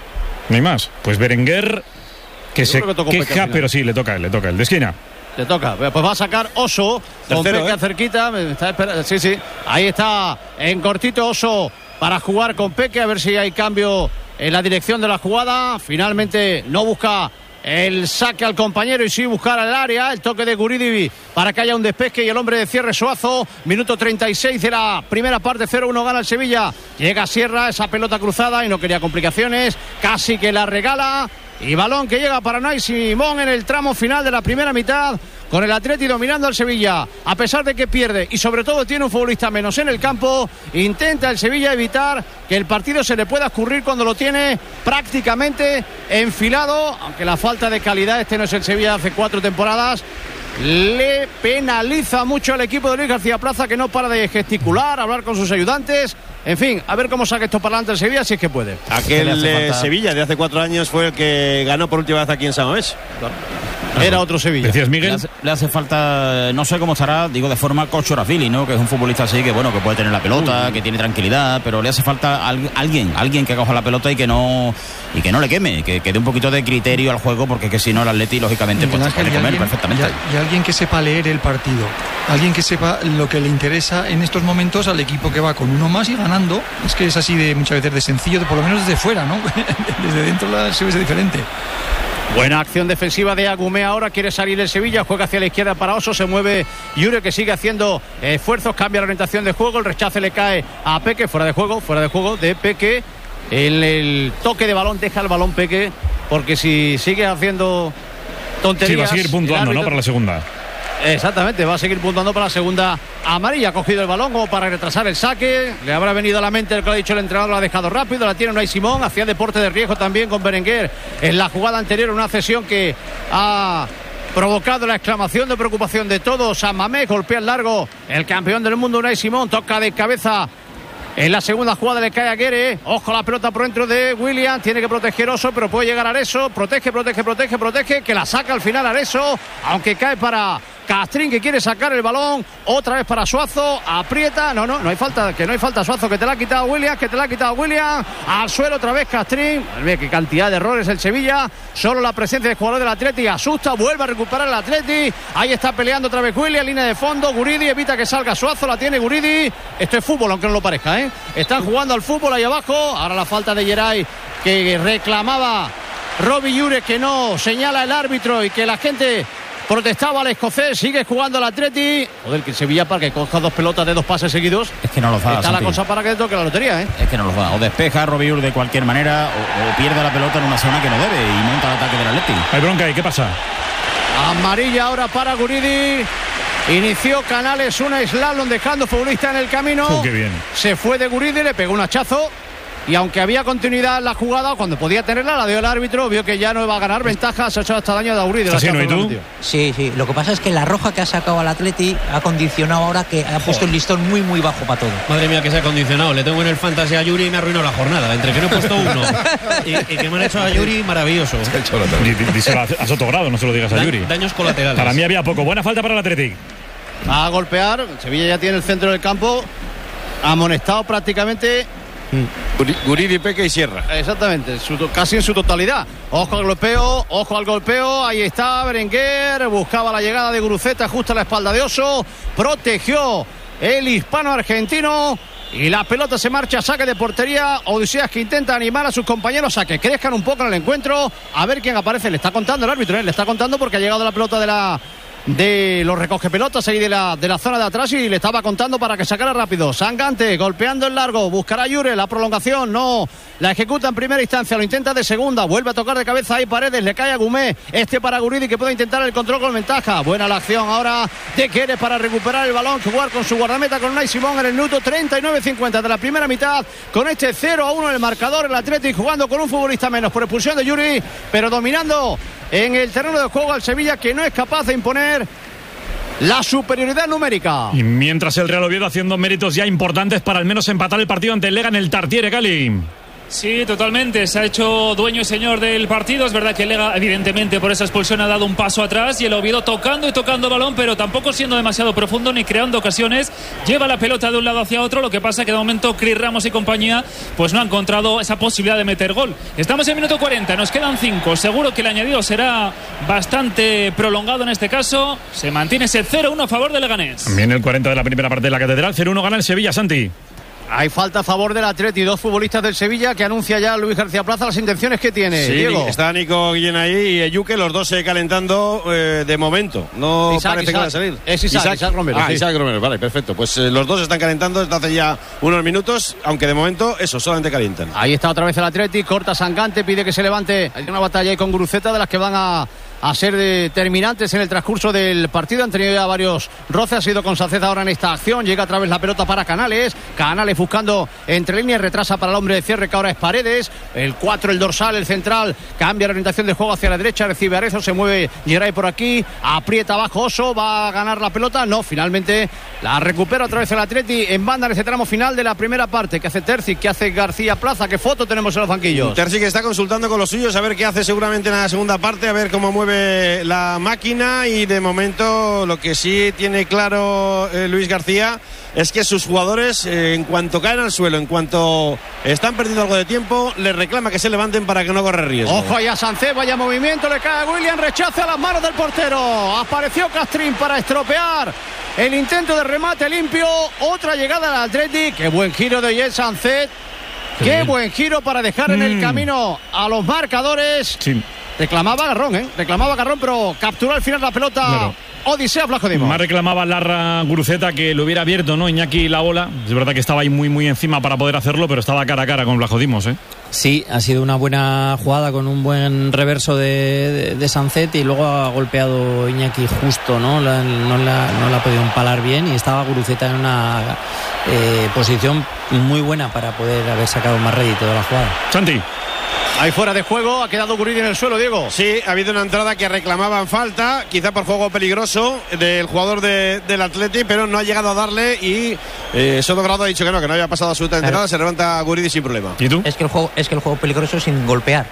Speaker 5: No hay más. Pues Berenguer, que se queja, pero sí, le toca el de esquina.
Speaker 6: Le toca, pues va a sacar Oso, con Peque cerquita, está esperando. Sí, ahí está, en cortito Oso para jugar con Peque, a ver si hay cambio en la dirección de la jugada. Finalmente no busca el saque al compañero y sí buscar al área, el toque de Guridi para que haya un despeje y el hombre de cierre Suazo. Minuto 36 de la primera parte, 0-1 gana el Sevilla. Llega Sierra, esa pelota cruzada y no quería complicaciones, casi que la regala. Y balón que llega para Unai Simón en el tramo final de la primera mitad, con el Atleti dominando al Sevilla, a pesar de que pierde y sobre todo tiene un futbolista menos en el campo. Intenta el Sevilla evitar que el partido se le pueda escurrir cuando lo tiene prácticamente enfilado, aunque la falta de calidad, este no es el Sevilla hace 4 temporadas, le penaliza mucho al equipo de Luis García Plaza, que no para de gesticular, hablar con sus ayudantes. En fin, a ver cómo saca esto para adelante el Sevilla, si es que puede.
Speaker 1: Aquel Sevilla de hace 4 años fue el que ganó por última vez aquí en San Mamés.
Speaker 6: Era otro Sevilla.
Speaker 5: ¿Decías, Miguel?
Speaker 4: Le hace falta, no sé cómo estará, digo de forma Kochorafili, ¿no? Que es un futbolista así que, bueno, que puede tener la pelota, que tiene tranquilidad, pero le hace falta alguien que coja la pelota y que no le queme, que dé un poquito de criterio al juego, porque que si no el Atleti, lógicamente, pues puede comer perfectamente.
Speaker 8: Y alguien que sepa leer el partido, alguien que sepa lo que le interesa en estos momentos al equipo que va con uno más y ganando. Es que es así de muchas veces de sencillo, por lo menos desde fuera, ¿no? Desde dentro se ve diferente.
Speaker 6: Buena acción defensiva de Agumé ahora, quiere salir el Sevilla, juega hacia la izquierda para Oso, se mueve Yure, que sigue haciendo esfuerzos, cambia la orientación de juego, el rechace le cae a Peque, fuera de juego de Peque, el toque de balón, deja el balón Peque, porque si sigue haciendo tonterías...
Speaker 5: Sí, va a seguir puntuando, ¿no? Para la segunda.
Speaker 6: Exactamente, va a seguir puntuando para la segunda amarilla. Ha cogido el balón como para retrasar el saque. Le habrá venido a la mente el que lo ha dicho el entrenador, lo ha dejado rápido. La tiene Unai Simón, hacía deporte de riesgo también con Berenguer en la jugada anterior, una cesión que ha provocado la exclamación de preocupación de todos. San Mamés golpea el largo, el campeón del mundo Unai Simón, toca de cabeza. En la segunda jugada le cae a Guerre. Ojo, la pelota por dentro de William. Tiene que proteger Oso, pero puede llegar Areso. Protege. Que la saca al final Areso. Aunque cae para Castrín, que quiere sacar el balón. Otra vez para Suazo. Aprieta. No hay falta. Que no hay falta, Suazo. Que te la ha quitado William. Al suelo otra vez Castrín. Mira qué cantidad de errores el Sevilla. Solo la presencia del jugador del Atleti asusta. Vuelve a recuperar el Atleti. Ahí está peleando otra vez William. Línea de fondo. Guridi evita que salga Suazo. La tiene Guridi. Esto es fútbol, aunque no lo parezca, ¿eh? Están jugando al fútbol ahí abajo. Ahora la falta de Geray, que reclamaba Robbie Yure, que no señala el árbitro y que la gente protestaba al escocés. Sigue jugando el Atleti. Joder, que Sevilla, para que coja 2 pelotas de 2 pases seguidos.
Speaker 4: Es que no los da.
Speaker 6: Está la cosa para que toque la lotería, ¿eh?
Speaker 4: Es que no los da. O despeja Robbie Yure de cualquier manera o pierde la pelota en una zona que no debe y monta el ataque del Atleti.
Speaker 5: Hay bronca ahí, ¿qué pasa?
Speaker 6: Amarilla ahora para Guridi. Inició Canales un slalom dejando futbolista en el camino.
Speaker 5: Qué bien.
Speaker 6: Se fue de Guridi, le pegó un hachazo. Y aunque había continuidad en la jugada, cuando podía tenerla, la dio el árbitro, vio que ya no iba a ganar ventaja, se ha hecho hasta daño a Guridi.
Speaker 5: ¿Y tú?
Speaker 3: Sí, lo que pasa es que la roja que ha sacado al Atleti ha condicionado ahora, que ha puesto el listón muy, muy bajo para todo.
Speaker 17: Madre mía, que se ha condicionado. Le tengo en el fantasy a Yuri y me arruinó la jornada. Entre que no he puesto uno y que me han hecho a Yuri, maravilloso.
Speaker 5: Díselo a Sotogrado, no se lo digas a Yuri.
Speaker 17: Daños colaterales.
Speaker 5: Para mí había poco. Buena falta para el Atleti.
Speaker 6: Va a golpear. Sevilla ya tiene el centro del campo amonestado prácticamente.
Speaker 1: Guridi, Peque y Sierra.
Speaker 6: Exactamente, casi en su totalidad. Ojo al golpeo. Ahí está Berenguer. Buscaba la llegada de Guruceta justo a la espalda de Oso. Protegió el hispano-argentino. Y la pelota se marcha a saque de portería. Odiseas, que intenta animar a sus compañeros a que crezcan un poco en el encuentro. A ver quién aparece. Le está contando el árbitro, le está contando porque ha llegado la pelota de los recoge pelotas ahí de la zona de atrás y le estaba contando para que sacara rápido. Sangante golpeando el largo, buscará Yure la prolongación, no la ejecuta en primera instancia, lo intenta de segunda, vuelve a tocar de cabeza ahí Paredes, le cae a Gumé, para Guridi, que puede intentar el control con ventaja. Buena la acción ahora de Queres para recuperar el balón, jugar con su guardameta con Unai Simón en el minuto 39-50 de la primera mitad, con este 0-1 en el marcador. El Atlético jugando con un futbolista menos por expulsión de Yuri, pero dominando en el terreno de juego al Sevilla, que no es capaz de imponer la superioridad numérica.
Speaker 5: Y mientras el Real Oviedo haciendo méritos ya importantes para al menos empatar el partido ante el Lega en el Tartiere, Cali.
Speaker 10: Sí, totalmente. Se ha hecho dueño y señor del partido. Es verdad que el Lega, evidentemente, por esa expulsión ha dado un paso atrás y el Oviedo tocando balón, pero tampoco siendo demasiado profundo ni creando ocasiones. Lleva la pelota de un lado hacia otro. Lo que pasa que de momento Cris Ramos y compañía pues no han encontrado esa posibilidad de meter gol. Estamos en minuto 40, nos quedan 5. Seguro que el añadido será bastante prolongado en este caso. Se mantiene ese 0-1 a favor del Leganés.
Speaker 5: También el 40 de la primera parte de la Catedral. 0-1 gana el Sevilla, Santi.
Speaker 6: Hay falta a favor del Atleti, 2 futbolistas del Sevilla, que anuncia ya Luis García Plaza las intenciones que tiene.
Speaker 1: Sí,
Speaker 6: Diego.
Speaker 1: Está Nico Guillén ahí y Eyuke, los dos calentando de momento. No parece que van a salir.
Speaker 6: Es Isaac Romero.
Speaker 1: Sí. Isaac Romero, vale, perfecto. Pues los dos están calentando desde hace ya unos minutos, aunque de momento eso, solamente calientan.
Speaker 6: Ahí está otra vez el Atleti, corta Sangante, pide que se levante. Hay una batalla ahí con Guruceta de las que van a a ser determinantes en el transcurso del partido. Han tenido ya varios roces, ha sido con Sánchez ahora en esta acción, llega a través la pelota para Canales buscando entre líneas, retrasa para el hombre de cierre que ahora es Paredes, el 4, el dorsal, el central, cambia la orientación del juego hacia la derecha, recibe Arezzo, se mueve Geray por aquí, aprieta abajo Oso, va a ganar la pelota, no, finalmente la recupera otra vez el Atleti en banda en ese tramo final de la primera parte. ¿Qué hace Terzic? ¿Qué hace García Plaza? ¿Qué foto tenemos en los banquillos?
Speaker 1: Terzic está consultando con los suyos a ver qué hace seguramente en la segunda parte, a ver cómo mueve la máquina, y de momento lo que sí tiene claro Luis García es que sus jugadores, en cuanto caen al suelo, en cuanto están perdiendo algo de tiempo, les reclama que se levanten para que no corra riesgo.
Speaker 6: Ojo ahí a Sánchez, vaya movimiento, le cae a William, rechaza las manos del portero. Apareció Castrín para estropear el intento de remate limpio. Otra llegada al Athletic. Qué buen giro de Jet Sánchez. Qué buen giro para dejar en el camino a los marcadores.
Speaker 5: Sí.
Speaker 6: Reclamaba Garrón, pero capturó al final la pelota. Claro. Odisea Vlachodimos.
Speaker 5: Más reclamaba Larra Guruceta que lo hubiera abierto, ¿no? Iñaki la bola. Es verdad que estaba ahí muy encima para poder hacerlo, pero estaba cara a cara con Vlachodimos, ¿eh?
Speaker 7: Sí, ha sido una buena jugada con un buen reverso de Sancet, y luego ha golpeado Iñaki justo, ¿no? No la ha podido empalar bien, y estaba Guruceta en una posición muy buena para poder haber sacado más rédito de la jugada.
Speaker 5: Santi.
Speaker 6: Ahí fuera de juego, ha quedado Guridi en el suelo, Diego.
Speaker 1: Sí, ha habido una entrada que reclamaban falta, quizá por juego peligroso del jugador del Atleti, pero no ha llegado a darle, y Soto Grado ha dicho que no había pasado absolutamente nada, se levanta Guridi sin problema.
Speaker 5: ¿Y tú?
Speaker 3: Es que el juego peligroso es sin golpear.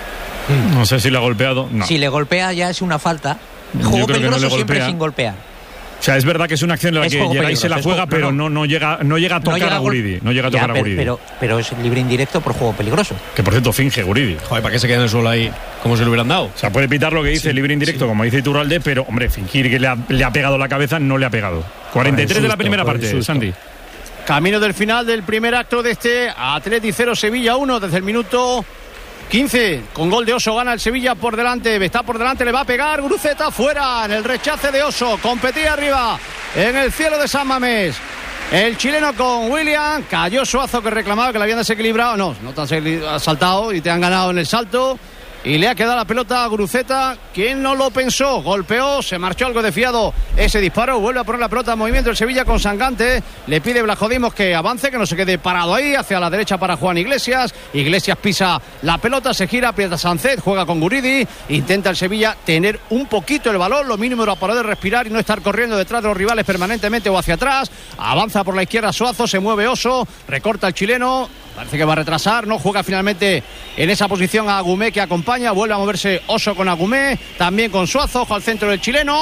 Speaker 5: No sé si le ha golpeado. No.
Speaker 3: Si le golpea ya es una falta. El juego peligroso siempre sin golpear.
Speaker 5: O sea, es verdad que es una acción en la que Geray se la juega, pero no llega a tocar a Guridi. No llega a tocar a Guridi.
Speaker 3: Pero es libre indirecto por juego peligroso.
Speaker 5: Que por cierto finge Guridi.
Speaker 17: Joder, ¿para qué se queda en el suelo ahí? Como si lo hubieran dado.
Speaker 5: O sea, puede pitar lo que dice libre indirecto, como dice Iturralde, pero hombre, fingir que le ha pegado la cabeza, no le ha pegado. 43 de la primera parte, Santi.
Speaker 6: Camino del final del primer acto de este Atleti 0, Sevilla 1, desde el minuto 15, con gol de Oso gana el Sevilla por delante, está por delante, le va a pegar Guruceta, fuera en el rechace de Oso, competía arriba en el cielo de San Mamés. El chileno con William, cayó Suazo que reclamaba que le habían desequilibrado, no te han saltado y te han ganado en el salto. Y le ha quedado la pelota a Guruceta, quien no lo pensó, golpeó, se marchó algo desfiado ese disparo, vuelve a poner la pelota en movimiento el Sevilla con Sangante, le pide Vlachodimos que avance, que no se quede parado ahí, hacia la derecha para Juan Iglesias pisa la pelota, se gira, aprieta Sánchez, juega con Guridi, intenta el Sevilla tener un poquito el balón, lo mínimo para poder respirar y no estar corriendo detrás de los rivales permanentemente o hacia atrás, avanza por la izquierda Suazo, se mueve Oso, recorta el chileno, parece que va a retrasar, no juega finalmente en esa posición a Agumé que acompaña, vuelve a moverse Oso con Agumé, también con Suazo, ojo al centro del chileno,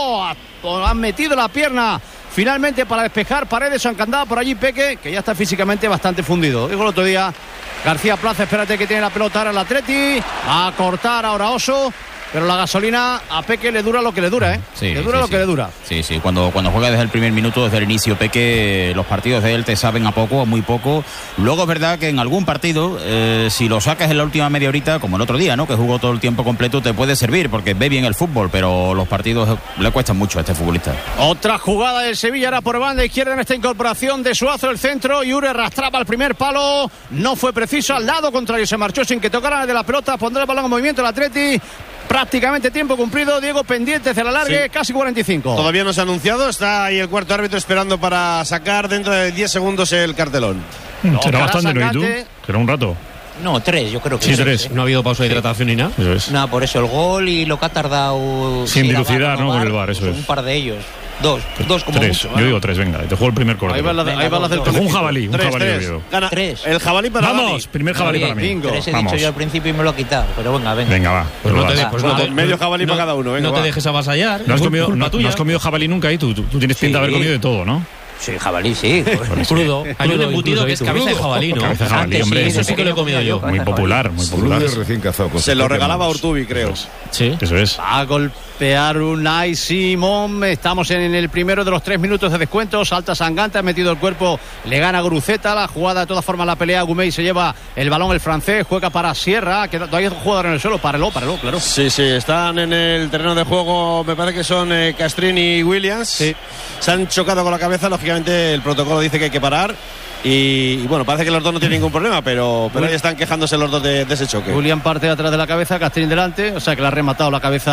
Speaker 6: han metido la pierna finalmente para despejar Paredes, encandada por allí Peque, que ya está físicamente bastante fundido. Digo el otro día, García Plaza, espérate que tiene la pelota ahora el Atleti, va a cortar ahora Oso, pero la gasolina a Peque le dura lo que le dura, ¿eh?
Speaker 4: Sí,
Speaker 6: le dura lo que le dura.
Speaker 4: Sí, cuando juega desde el primer minuto, desde el inicio, Peque, los partidos de él te saben a poco, a muy poco. Luego es verdad que en algún partido, si lo sacas en la última media horita, como el otro día, ¿no? Que jugó todo el tiempo completo, te puede servir, porque ve bien el fútbol, pero los partidos le cuestan mucho a este futbolista.
Speaker 6: Otra jugada del Sevilla, ahora por banda izquierda en esta incorporación de Suazo, el centro, Yure arrastraba el primer palo, no fue preciso, al lado contrario se marchó sin que tocara de la pelota, pondrá el balón en movimiento el Atleti. Prácticamente tiempo cumplido, Diego, pendientes de la largue, sí. Casi 45.
Speaker 1: Todavía no se ha anunciado, está ahí el cuarto árbitro esperando para sacar dentro de 10 segundos el cartelón.
Speaker 5: Será bastante, ¿no? ¿Y tú? Será un rato.
Speaker 3: No, 3, yo creo que
Speaker 5: sí. 3.
Speaker 17: No ha habido pausa de hidratación ni nada.
Speaker 5: Eso es.
Speaker 3: Nada, por eso el gol y lo que ha tardado.
Speaker 5: Sin dilucidar, ¿no? Con el VAR, eso es.
Speaker 3: Un par de ellos. Dos como
Speaker 5: 3.
Speaker 3: mucho.
Speaker 5: Yo digo 3, venga, te juego el primer córner.
Speaker 6: Ahí va las del
Speaker 5: un jabalí.
Speaker 1: Gana
Speaker 3: 3.
Speaker 1: El jabalí para
Speaker 5: Vamos, primer jabalí para mí.
Speaker 3: 3 he dicho yo al principio y me lo ha quitado, pero venga.
Speaker 5: Venga, va.
Speaker 1: Pues medio jabalí para cada uno. Venga,
Speaker 17: no te dejes avasallar.
Speaker 5: No has comido jabalí nunca y tú tienes pinta de haber comido de todo, ¿no?
Speaker 3: Sí, jabalí, sí.
Speaker 17: Crudo. Hay un embutido que es cabeza de jabalí, ¿no?
Speaker 5: Cabeza de jabalí, hombre.
Speaker 17: Eso sí que lo he comido yo.
Speaker 5: Muy popular.
Speaker 9: Recién cazado.
Speaker 1: Se lo regalaba a Urtubi, creo.
Speaker 5: Sí. Eso es.
Speaker 6: Va a golpear Unai Simón. Estamos en el primero de los 3 minutos de descuento. Salta Sangante, ha metido el cuerpo, le gana Guruceta. La jugada, de todas formas, la pelea Gumey se lleva el balón el francés. Juega para Sierra, que todavía hay un jugador en el suelo. Párelo, claro.
Speaker 1: Sí, están en el terreno de juego. Me parece que son Castrín y Williams. Sí. Se han chocado con la cabeza. Lógicamente, el protocolo dice que hay que parar. Y bueno, parece que los dos no tienen ningún problema, pero ahí están quejándose los dos de ese choque.
Speaker 6: William parte de atrás de la cabeza, Castrín delante, o sea que le ha rematado la cabeza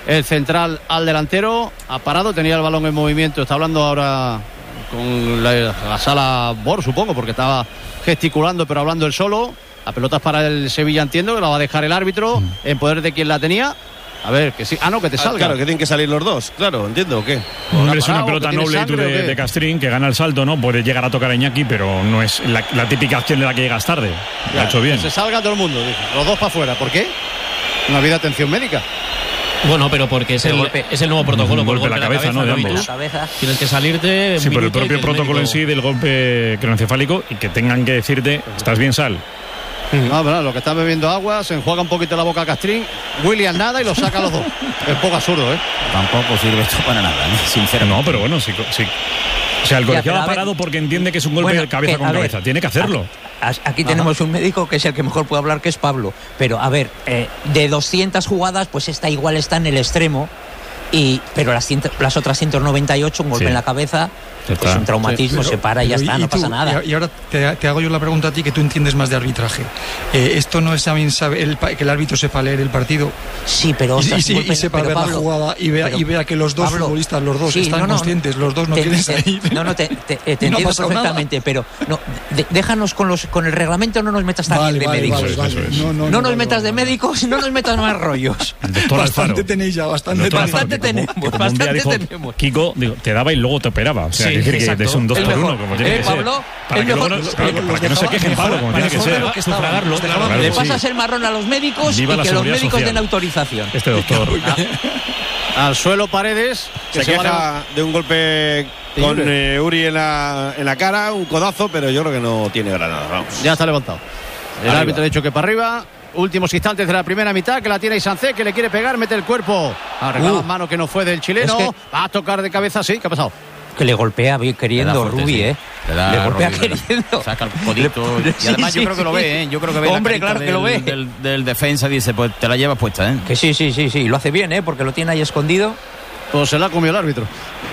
Speaker 6: el central al delantero. Ha parado, tenía el balón en movimiento. Está hablando ahora con la sala Bor, supongo, porque estaba gesticulando, pero hablando él solo. La pelota es para el Sevilla, entiendo, que la va a dejar el árbitro en poder de quien la tenía. A ver, que sí. Ah, no, que te salga.
Speaker 1: Claro, que tienen que salir los dos. Claro, entiendo, ¿o qué?
Speaker 5: Hombre, es una pelota noble de Castrín, que gana el salto, ¿no? Puede llegar a tocar a Iñaki, pero no es la típica acción de la que llegas tarde. Lo ha hecho bien.
Speaker 6: Que se salga todo el mundo, dice. Los dos para afuera. ¿Por qué? No ha habido atención médica.
Speaker 17: Bueno, pero porque es el nuevo protocolo.
Speaker 5: Golpe en la cabeza, ¿no? De ambos.
Speaker 17: Tienes que salirte.
Speaker 5: Sí, pero el propio protocolo en sí del golpe craneoencefálico, y que tengan que decirte, ¿estás bien, sal?
Speaker 6: No, pero lo que está bebiendo agua, se enjuaga un poquito la boca a Castrín, William nada y lo saca a los dos. Es poco absurdo, ¿eh?
Speaker 4: Tampoco sirve esto para nada, sinceramente.
Speaker 5: No, pero bueno, sí. O sea, el colegiado ha parado porque entiende que es un golpe de cabeza con cabeza. Tiene que hacerlo.
Speaker 3: Aquí tenemos un médico que es el que mejor puede hablar, que es Pablo. Pero, a ver, de 200 jugadas, pues esta igual está en el extremo. Pero las otras 198, un golpe en la cabeza, pues un traumatismo, se para y ya está, no pasa nada.
Speaker 8: Y ahora te hago yo la pregunta a ti, que tú entiendes más de arbitraje. ¿Esto no es también que el árbitro sepa leer el partido?
Speaker 3: Sí, pero...
Speaker 8: Y sepa ver la jugada y vea que los dos futbolistas, los dos están conscientes, los dos no quieren salir.
Speaker 3: Te entiendo perfectamente, pero déjanos con el reglamento, no nos metas también de médicos. No nos metas de médicos, no nos metas más rollos.
Speaker 8: Bastante tenéis ya, bastante tenemos.
Speaker 5: Kiko, te daba y luego te operaba. O sea, decir que es un 2 por 1, como tiene que ser.
Speaker 3: Pablo,
Speaker 5: para que no se quejen, Pablo, como tiene que ser.
Speaker 3: Le pasas el marrón a los médicos y que los médicos den autorización.
Speaker 5: Este doctor.
Speaker 6: Al suelo Paredes,
Speaker 1: que se queja de un golpe con Uri en la cara, un codazo, pero yo creo que no tiene granada. Vamos.
Speaker 6: Ya está levantado. El árbitro ha dicho que para arriba. Últimos instantes de la primera mitad, que la tiene Isancé, que le quiere pegar, mete el cuerpo. Arreglaba mano que no fue del chileno. Va a tocar de cabeza, sí. ¿Qué ha pasado?
Speaker 3: Que le golpea queriendo Rubi, Le golpea queriendo.
Speaker 4: Saca el codito. Y además yo creo que lo ve, Yo creo que ve.
Speaker 3: Hombre, claro que lo ve.
Speaker 4: Del defensa, dice, pues te la llevas puesta,
Speaker 3: Que sí. Y lo hace bien, porque lo tiene ahí escondido.
Speaker 6: Pues se la comió el árbitro.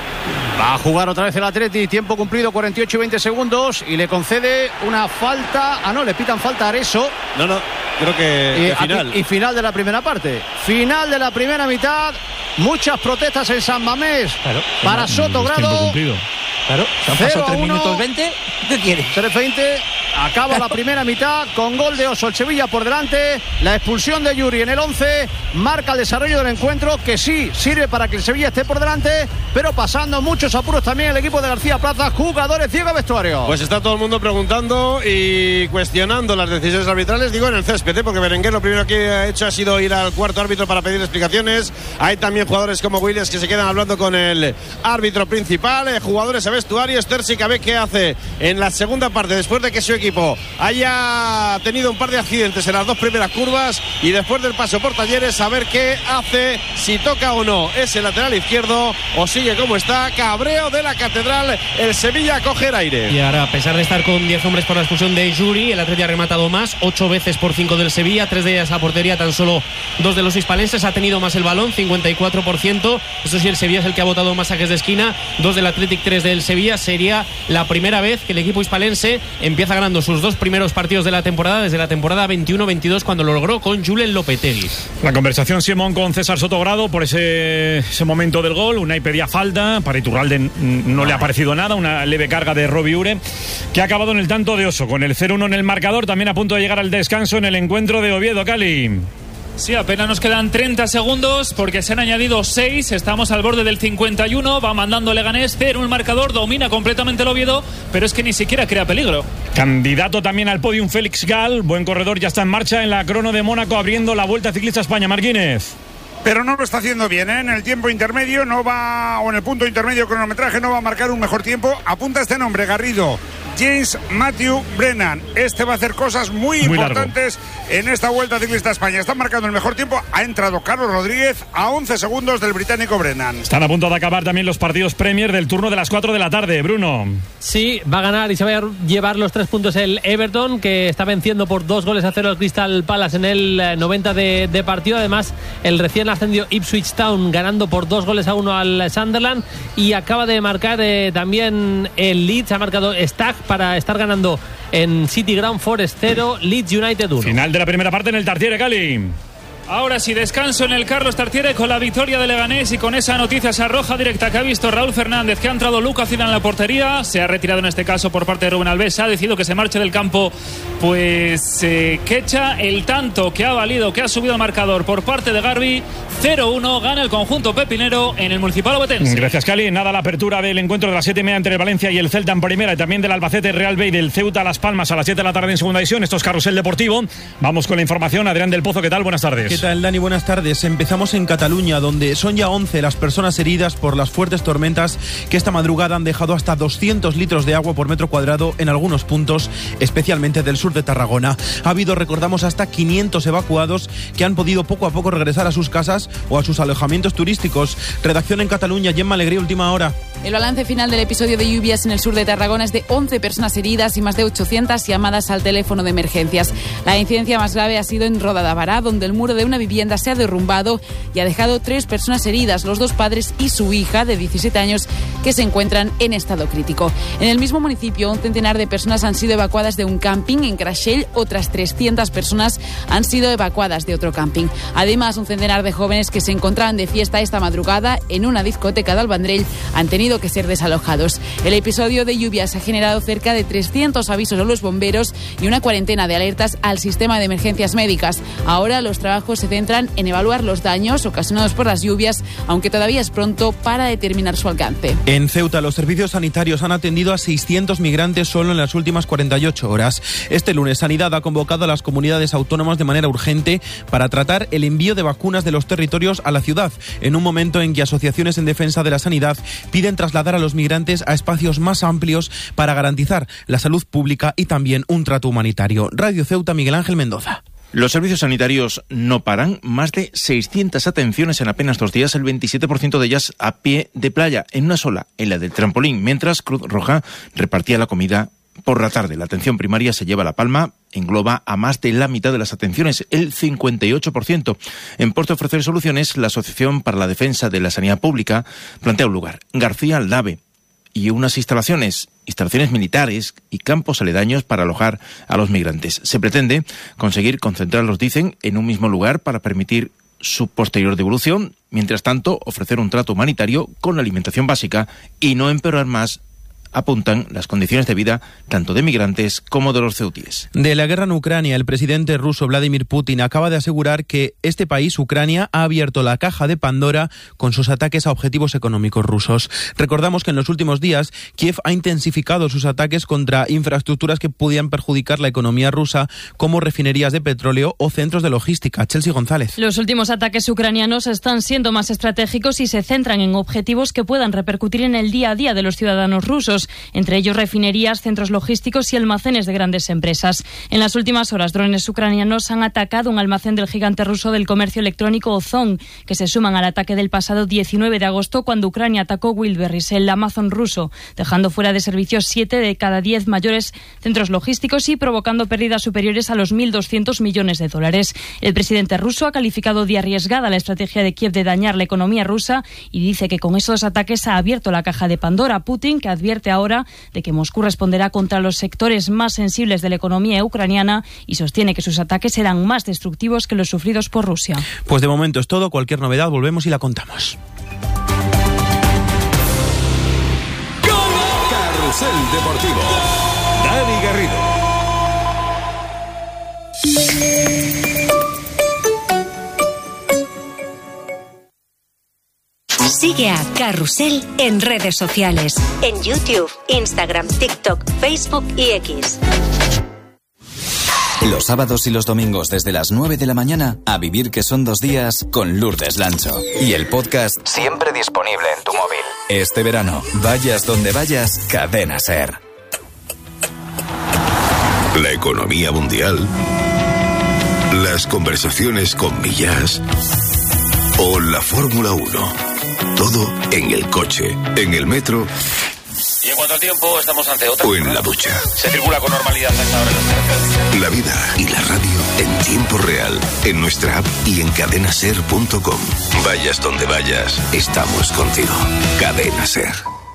Speaker 6: Va a jugar otra vez el Atleti, tiempo cumplido, 48 y 20 segundos, y le concede una falta. Ah, no, le pitan falta a Areso.
Speaker 1: No, creo que final.
Speaker 6: Y final de la primera parte. Final de la primera mitad. Muchas protestas en San Mamés para Sotogrado.
Speaker 3: Claro, se han pasado 3 minutos 20. ¿Qué quieres?
Speaker 6: 3:20. Acaba la primera mitad con gol de Oso, el Sevilla por delante. La expulsión de Yuri en el 11 marca el desarrollo del encuentro, que sí sirve para que el Sevilla esté por delante, pero pasando muchos apuros también el equipo de García Plaza. Jugadores, ciego vestuario.
Speaker 1: Pues está todo el mundo preguntando y cuestionando las decisiones arbitrales, digo en el césped, porque Berenguer lo primero que ha hecho ha sido ir al cuarto árbitro para pedir explicaciones. Hay también jugadores como Williams que se quedan hablando con el árbitro principal, jugadores a vestuarios. Terzic a ver qué hace en la segunda parte, después de que su equipo haya tenido un par de accidentes en las dos primeras curvas, y después del paso por Talleres, a ver qué hace, si toca o no ese lateral izquierdo o sigue como está. Cabreo de la Catedral, el Sevilla a coger aire.
Speaker 17: Y ahora, a pesar de estar con 10 hombres por la expulsión de Yuri, el Atleti ha rematado más, 8 veces por 5 del Sevilla, 3 de ellas a portería, tan solo 2 de los hispalenses. Ha tenido más el balón, 54%. Eso sí, el Sevilla es el que ha botado más saques de esquina, 2 del Athletic, 3 del Sevilla. Sería la primera vez que el equipo hispalense empieza ganando sus 2 primeros partidos de la temporada, desde la temporada 21-22, cuando lo logró con Julen Lopetegui.
Speaker 5: La conversación, Simón, con César Sotogrado por ese momento del gol. Unai pedía falta, para Iturralde no le ha parecido nada, una leve carga de Robbie Ure, que ha acabado en el tanto de Oso, con el 0-1 en el marcador, también a punto de llegar al descanso en el encuentro de Oviedo. Cali.
Speaker 10: Sí, apenas nos quedan 30 segundos porque se han añadido 6, estamos al borde del 51, va mandando Leganés 0 el marcador, domina completamente el Oviedo, pero es que ni siquiera crea peligro.
Speaker 5: Candidato también al podium Félix Gal, buen corredor, ya está en marcha en la crono de Mónaco, abriendo la Vuelta Ciclista España. Marquínez.
Speaker 11: Pero no lo está haciendo bien, En el tiempo intermedio no va, o en el punto intermedio cronometraje no va a marcar un mejor tiempo. Apunta este nombre, Garrido. James Matthew Brennan. Este va a hacer cosas muy importantes en esta Vuelta Ciclista España. Está marcando el mejor tiempo. Ha entrado Carlos Rodríguez a 11 segundos del británico Brennan.
Speaker 5: Están a punto de acabar también los partidos Premier del turno de las 4 de la tarde. Bruno.
Speaker 2: Sí, va a ganar y se va a llevar los 3 puntos el Everton, que está venciendo por 2-0 al Crystal Palace en el 90 de partido. Además, el recién ascendido Ipswich Town ganando por 2-1 al Sunderland, y acaba de marcar también el Leeds. Ha marcado Stagg para estar ganando en City Ground. Forest 0, Leeds United 1.
Speaker 5: Final de la primera parte en el Tartiere, Cali.
Speaker 10: Ahora sí, descanso en el Carlos Tartiere con la victoria de Leganés y con esa noticia, esa roja directa que ha visto Raúl Fernández, que ha entrado Lucas Zidane en la portería, se ha retirado en este caso por parte de Rubén Alves, ha decidido que se marche del campo, pues Quecha, el tanto que ha valido, que ha subido el marcador por parte de Garbi, 0-1, gana el conjunto pepinero en el Municipal Obetense.
Speaker 5: Gracias, Cali. Nada, la apertura del encuentro de las 7:30 entre el Valencia y el Celta en primera, y también del Albacete Real Bay, del Ceuta Las Palmas a las 7 de la tarde en segunda división. Esto es Carrusel Deportivo. Vamos con la información. Adrián del Pozo, ¿qué tal? Buenas tardes.
Speaker 18: ¿Qué tal, Dani? Buenas tardes. Empezamos en Cataluña, donde son ya 11 las personas heridas por las fuertes tormentas que esta madrugada han dejado hasta 200 litros de agua por metro cuadrado en algunos puntos, especialmente del sur de Tarragona. Ha habido, recordamos, hasta 500 evacuados que han podido poco a poco regresar a sus casas o a sus alojamientos turísticos. Redacción en Cataluña, Gemma Alegría, última hora.
Speaker 19: El balance final del episodio de lluvias en el sur de Tarragona es de 11 personas heridas y más de 800 llamadas al teléfono de emergencias. La incidencia más grave ha sido en Roda de Bará, donde el muro de una vivienda se ha derrumbado y ha dejado 3 personas heridas, los 2 padres y su hija de 17 años, que se encuentran en estado crítico. En el mismo municipio, un centenar de personas han sido evacuadas de un camping. En Creixell, otras 300 personas han sido evacuadas de otro camping. Además, un centenar de jóvenes que se encontraban de fiesta esta madrugada en una discoteca de Albandrell han tenido que ser desalojados. El episodio de lluvias ha generado cerca de 300 avisos a los bomberos y una cuarentena de alertas al sistema de emergencias médicas. Ahora los trabajos se centran en evaluar los daños ocasionados por las lluvias, aunque todavía es pronto para determinar su alcance.
Speaker 18: En Ceuta, los servicios sanitarios han atendido a 600 migrantes solo en las últimas 48 horas. Este lunes, Sanidad ha convocado a las comunidades autónomas de manera urgente para tratar el envío de vacunas de los territorios a la ciudad, en un momento en que asociaciones en defensa de la sanidad piden trasladar a los migrantes a espacios más amplios para garantizar la salud pública y también un trato humanitario. Radio Ceuta, Miguel Ángel Mendoza.
Speaker 20: Los servicios sanitarios no paran, más de 600 atenciones en apenas 2 días, el 27% de ellas a pie de playa, en una sola, en la del trampolín, mientras Cruz Roja repartía la comida por la tarde. La atención primaria se lleva la palma, engloba a más de la mitad de las atenciones, el 58%. En pos de ofrecer soluciones, la Asociación para la Defensa de la Sanidad Pública plantea un lugar, García Aldave, y unas instalaciones militares y campos aledaños para alojar a los migrantes. Se pretende conseguir concentrarlos, dicen, en un mismo lugar para permitir su posterior devolución, mientras tanto ofrecer un trato humanitario con la alimentación básica y no empeorar más, apuntan, las condiciones de vida tanto de migrantes como de los ceutíes.
Speaker 18: De la guerra en Ucrania, el presidente ruso Vladimir Putin acaba de asegurar que este país, Ucrania, ha abierto la caja de Pandora con sus ataques a objetivos económicos rusos. Recordamos que en los últimos días Kiev ha intensificado sus ataques contra infraestructuras que podían perjudicar la economía rusa, como refinerías de petróleo o centros de logística. Chelsea González.
Speaker 21: Los últimos ataques ucranianos están siendo más estratégicos y se centran en objetivos que puedan repercutir en el día a día de los ciudadanos rusos, entre ellos refinerías, centros logísticos y almacenes de grandes empresas. En las últimas horas, drones ucranianos han atacado un almacén del gigante ruso del comercio electrónico Ozon, que se suman al ataque del pasado 19 de agosto cuando Ucrania atacó Wildberries, el Amazon ruso, dejando fuera de servicio 7 de cada 10 mayores centros logísticos y provocando pérdidas superiores a los 1.200 millones de dólares. El presidente ruso ha calificado de arriesgada la estrategia de Kiev de dañar la economía rusa y dice que con esos ataques ha abierto la caja de Pandora. Putin, que advierte ahora de que Moscú responderá contra los sectores más sensibles de la economía ucraniana y sostiene que sus ataques serán más destructivos que los sufridos por Rusia.
Speaker 18: Pues de momento es todo. Cualquier novedad volvemos y la contamos.
Speaker 22: Carrusel Deportivo. Dani Garrido.
Speaker 23: Sigue a Carrusel en redes sociales, en YouTube, Instagram, TikTok, Facebook y X.
Speaker 24: Los sábados y los domingos desde las 9 de la mañana, a vivir que son 2 días con Lourdes Lancho. Y el podcast siempre disponible en tu móvil. Este verano, vayas donde vayas, Cadena SER.
Speaker 25: La economía mundial, las conversaciones con Millás o la Fórmula 1. Todo en el coche, en el metro.
Speaker 26: Y en cuanto al tiempo, estamos ante otra.
Speaker 25: O en la ducha.
Speaker 26: Se circula con normalidad a esta hora en las carreteras.
Speaker 25: La vida y la radio en tiempo real, en nuestra app y en cadenaser.com. Vayas donde vayas, estamos contigo. Cadena Ser.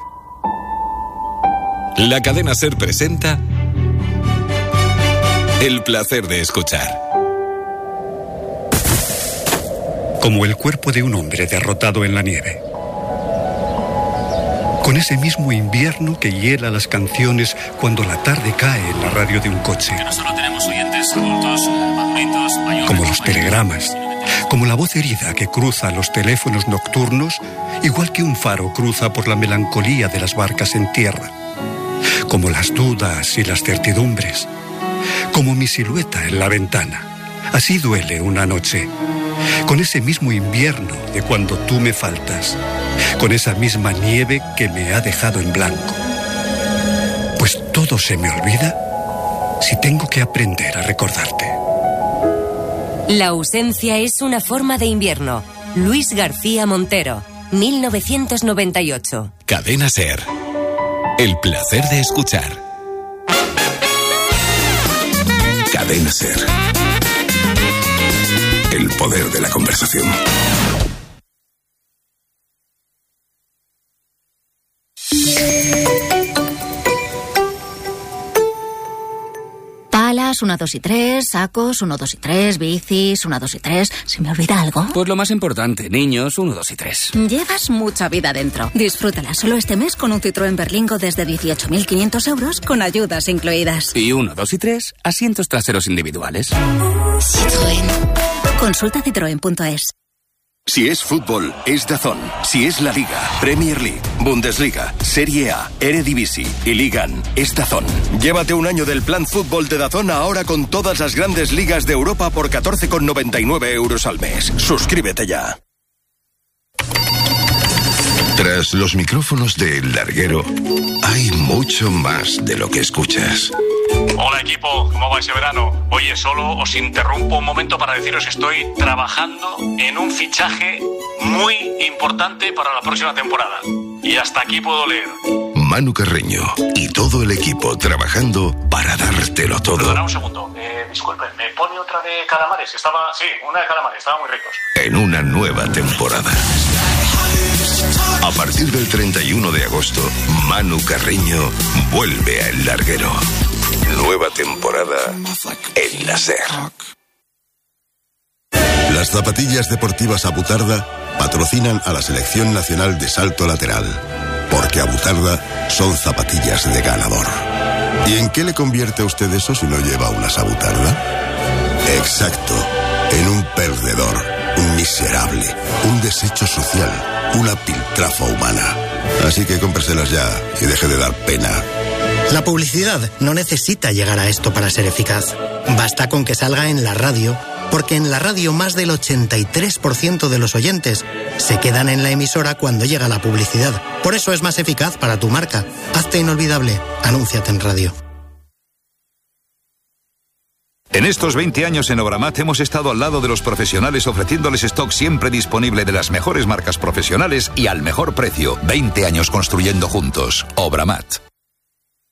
Speaker 22: La Cadena Ser presenta El placer de escuchar.
Speaker 7: como el cuerpo de un hombre derrotado en la nieve. Con ese mismo invierno que hiela las canciones cuando la tarde cae en la radio de un coche.
Speaker 26: Que no solo tenemos oyentes adultos, maduritos, mayores.
Speaker 7: Como los telegramas, como la voz herida que cruza los teléfonos nocturnos, igual que un faro cruza por la melancolía de las barcas en tierra. Como las dudas y las certidumbres. Como mi silueta en la ventana. Así duele una noche. Con ese mismo invierno de cuando tú me faltas. Con esa misma nieve que me ha dejado en blanco. Pues todo se me olvida si tengo que aprender a recordarte.
Speaker 23: La ausencia es una forma de invierno. Luis García Montero, 1998.
Speaker 22: Cadena SER. El placer de escuchar.
Speaker 25: Cadena SER. El poder de la conversación.
Speaker 12: Palas, 1, 2 y 3, sacos, 1, 2 y 3, bicis, 1, 2 y 3. ¿Se me olvida algo?
Speaker 13: Pues lo más importante, niños, 1, 2 y 3.
Speaker 12: Llevas mucha vida dentro. Disfrútala solo este mes con un Citroën Berlingo desde 18.500 euros con ayudas incluidas.
Speaker 13: Y 1, 2 y 3, asientos traseros individuales.
Speaker 12: Citroën. Consulta citroen.es.
Speaker 25: Si es fútbol, es DAZN. Si es la Liga, Premier League, Bundesliga, Serie A, Eredivisie y Ligan, es DAZN. Llévate un año del plan fútbol de DAZN ahora con todas las grandes ligas de Europa por 14,99 euros al mes. Suscríbete ya. Tras los micrófonos de El Larguero, hay mucho más de lo que escuchas.
Speaker 26: Hola equipo, ¿cómo va ese verano? Oye, solo os interrumpo un momento para deciros que estoy trabajando en un fichaje muy importante para la próxima temporada. Y hasta aquí puedo leer.
Speaker 25: Manu Carreño y todo el equipo trabajando para dártelo todo.
Speaker 26: Perdona un segundo, disculpen, ¿me pone otra de calamares? Sí, una de calamares, estaban muy ricos.
Speaker 25: En una nueva temporada. A partir del 31 de agosto, Manu Carreño vuelve a El Larguero. Nueva temporada en la SER. Las zapatillas deportivas Abutarda patrocinan a la Selección Nacional de Salto Lateral, porque Abutarda son zapatillas de ganador. ¿Y en qué le convierte a usted eso si no lleva unas Abutarda? Exacto, en un perdedor, un miserable, un desecho social, una piltrafa humana. Así que cómpreselas ya y deje de dar pena.
Speaker 14: La publicidad no necesita llegar a esto para ser eficaz. Basta con que salga en la radio, porque en la radio más del 83% de los oyentes se quedan en la emisora cuando llega la publicidad. Por eso es más eficaz para tu marca. Hazte inolvidable. Anúnciate en radio.
Speaker 15: En estos 20 años en Obramat hemos estado al lado de los profesionales ofreciéndoles stock siempre disponible de las mejores marcas profesionales y al mejor precio. 20 años construyendo juntos. Obramat.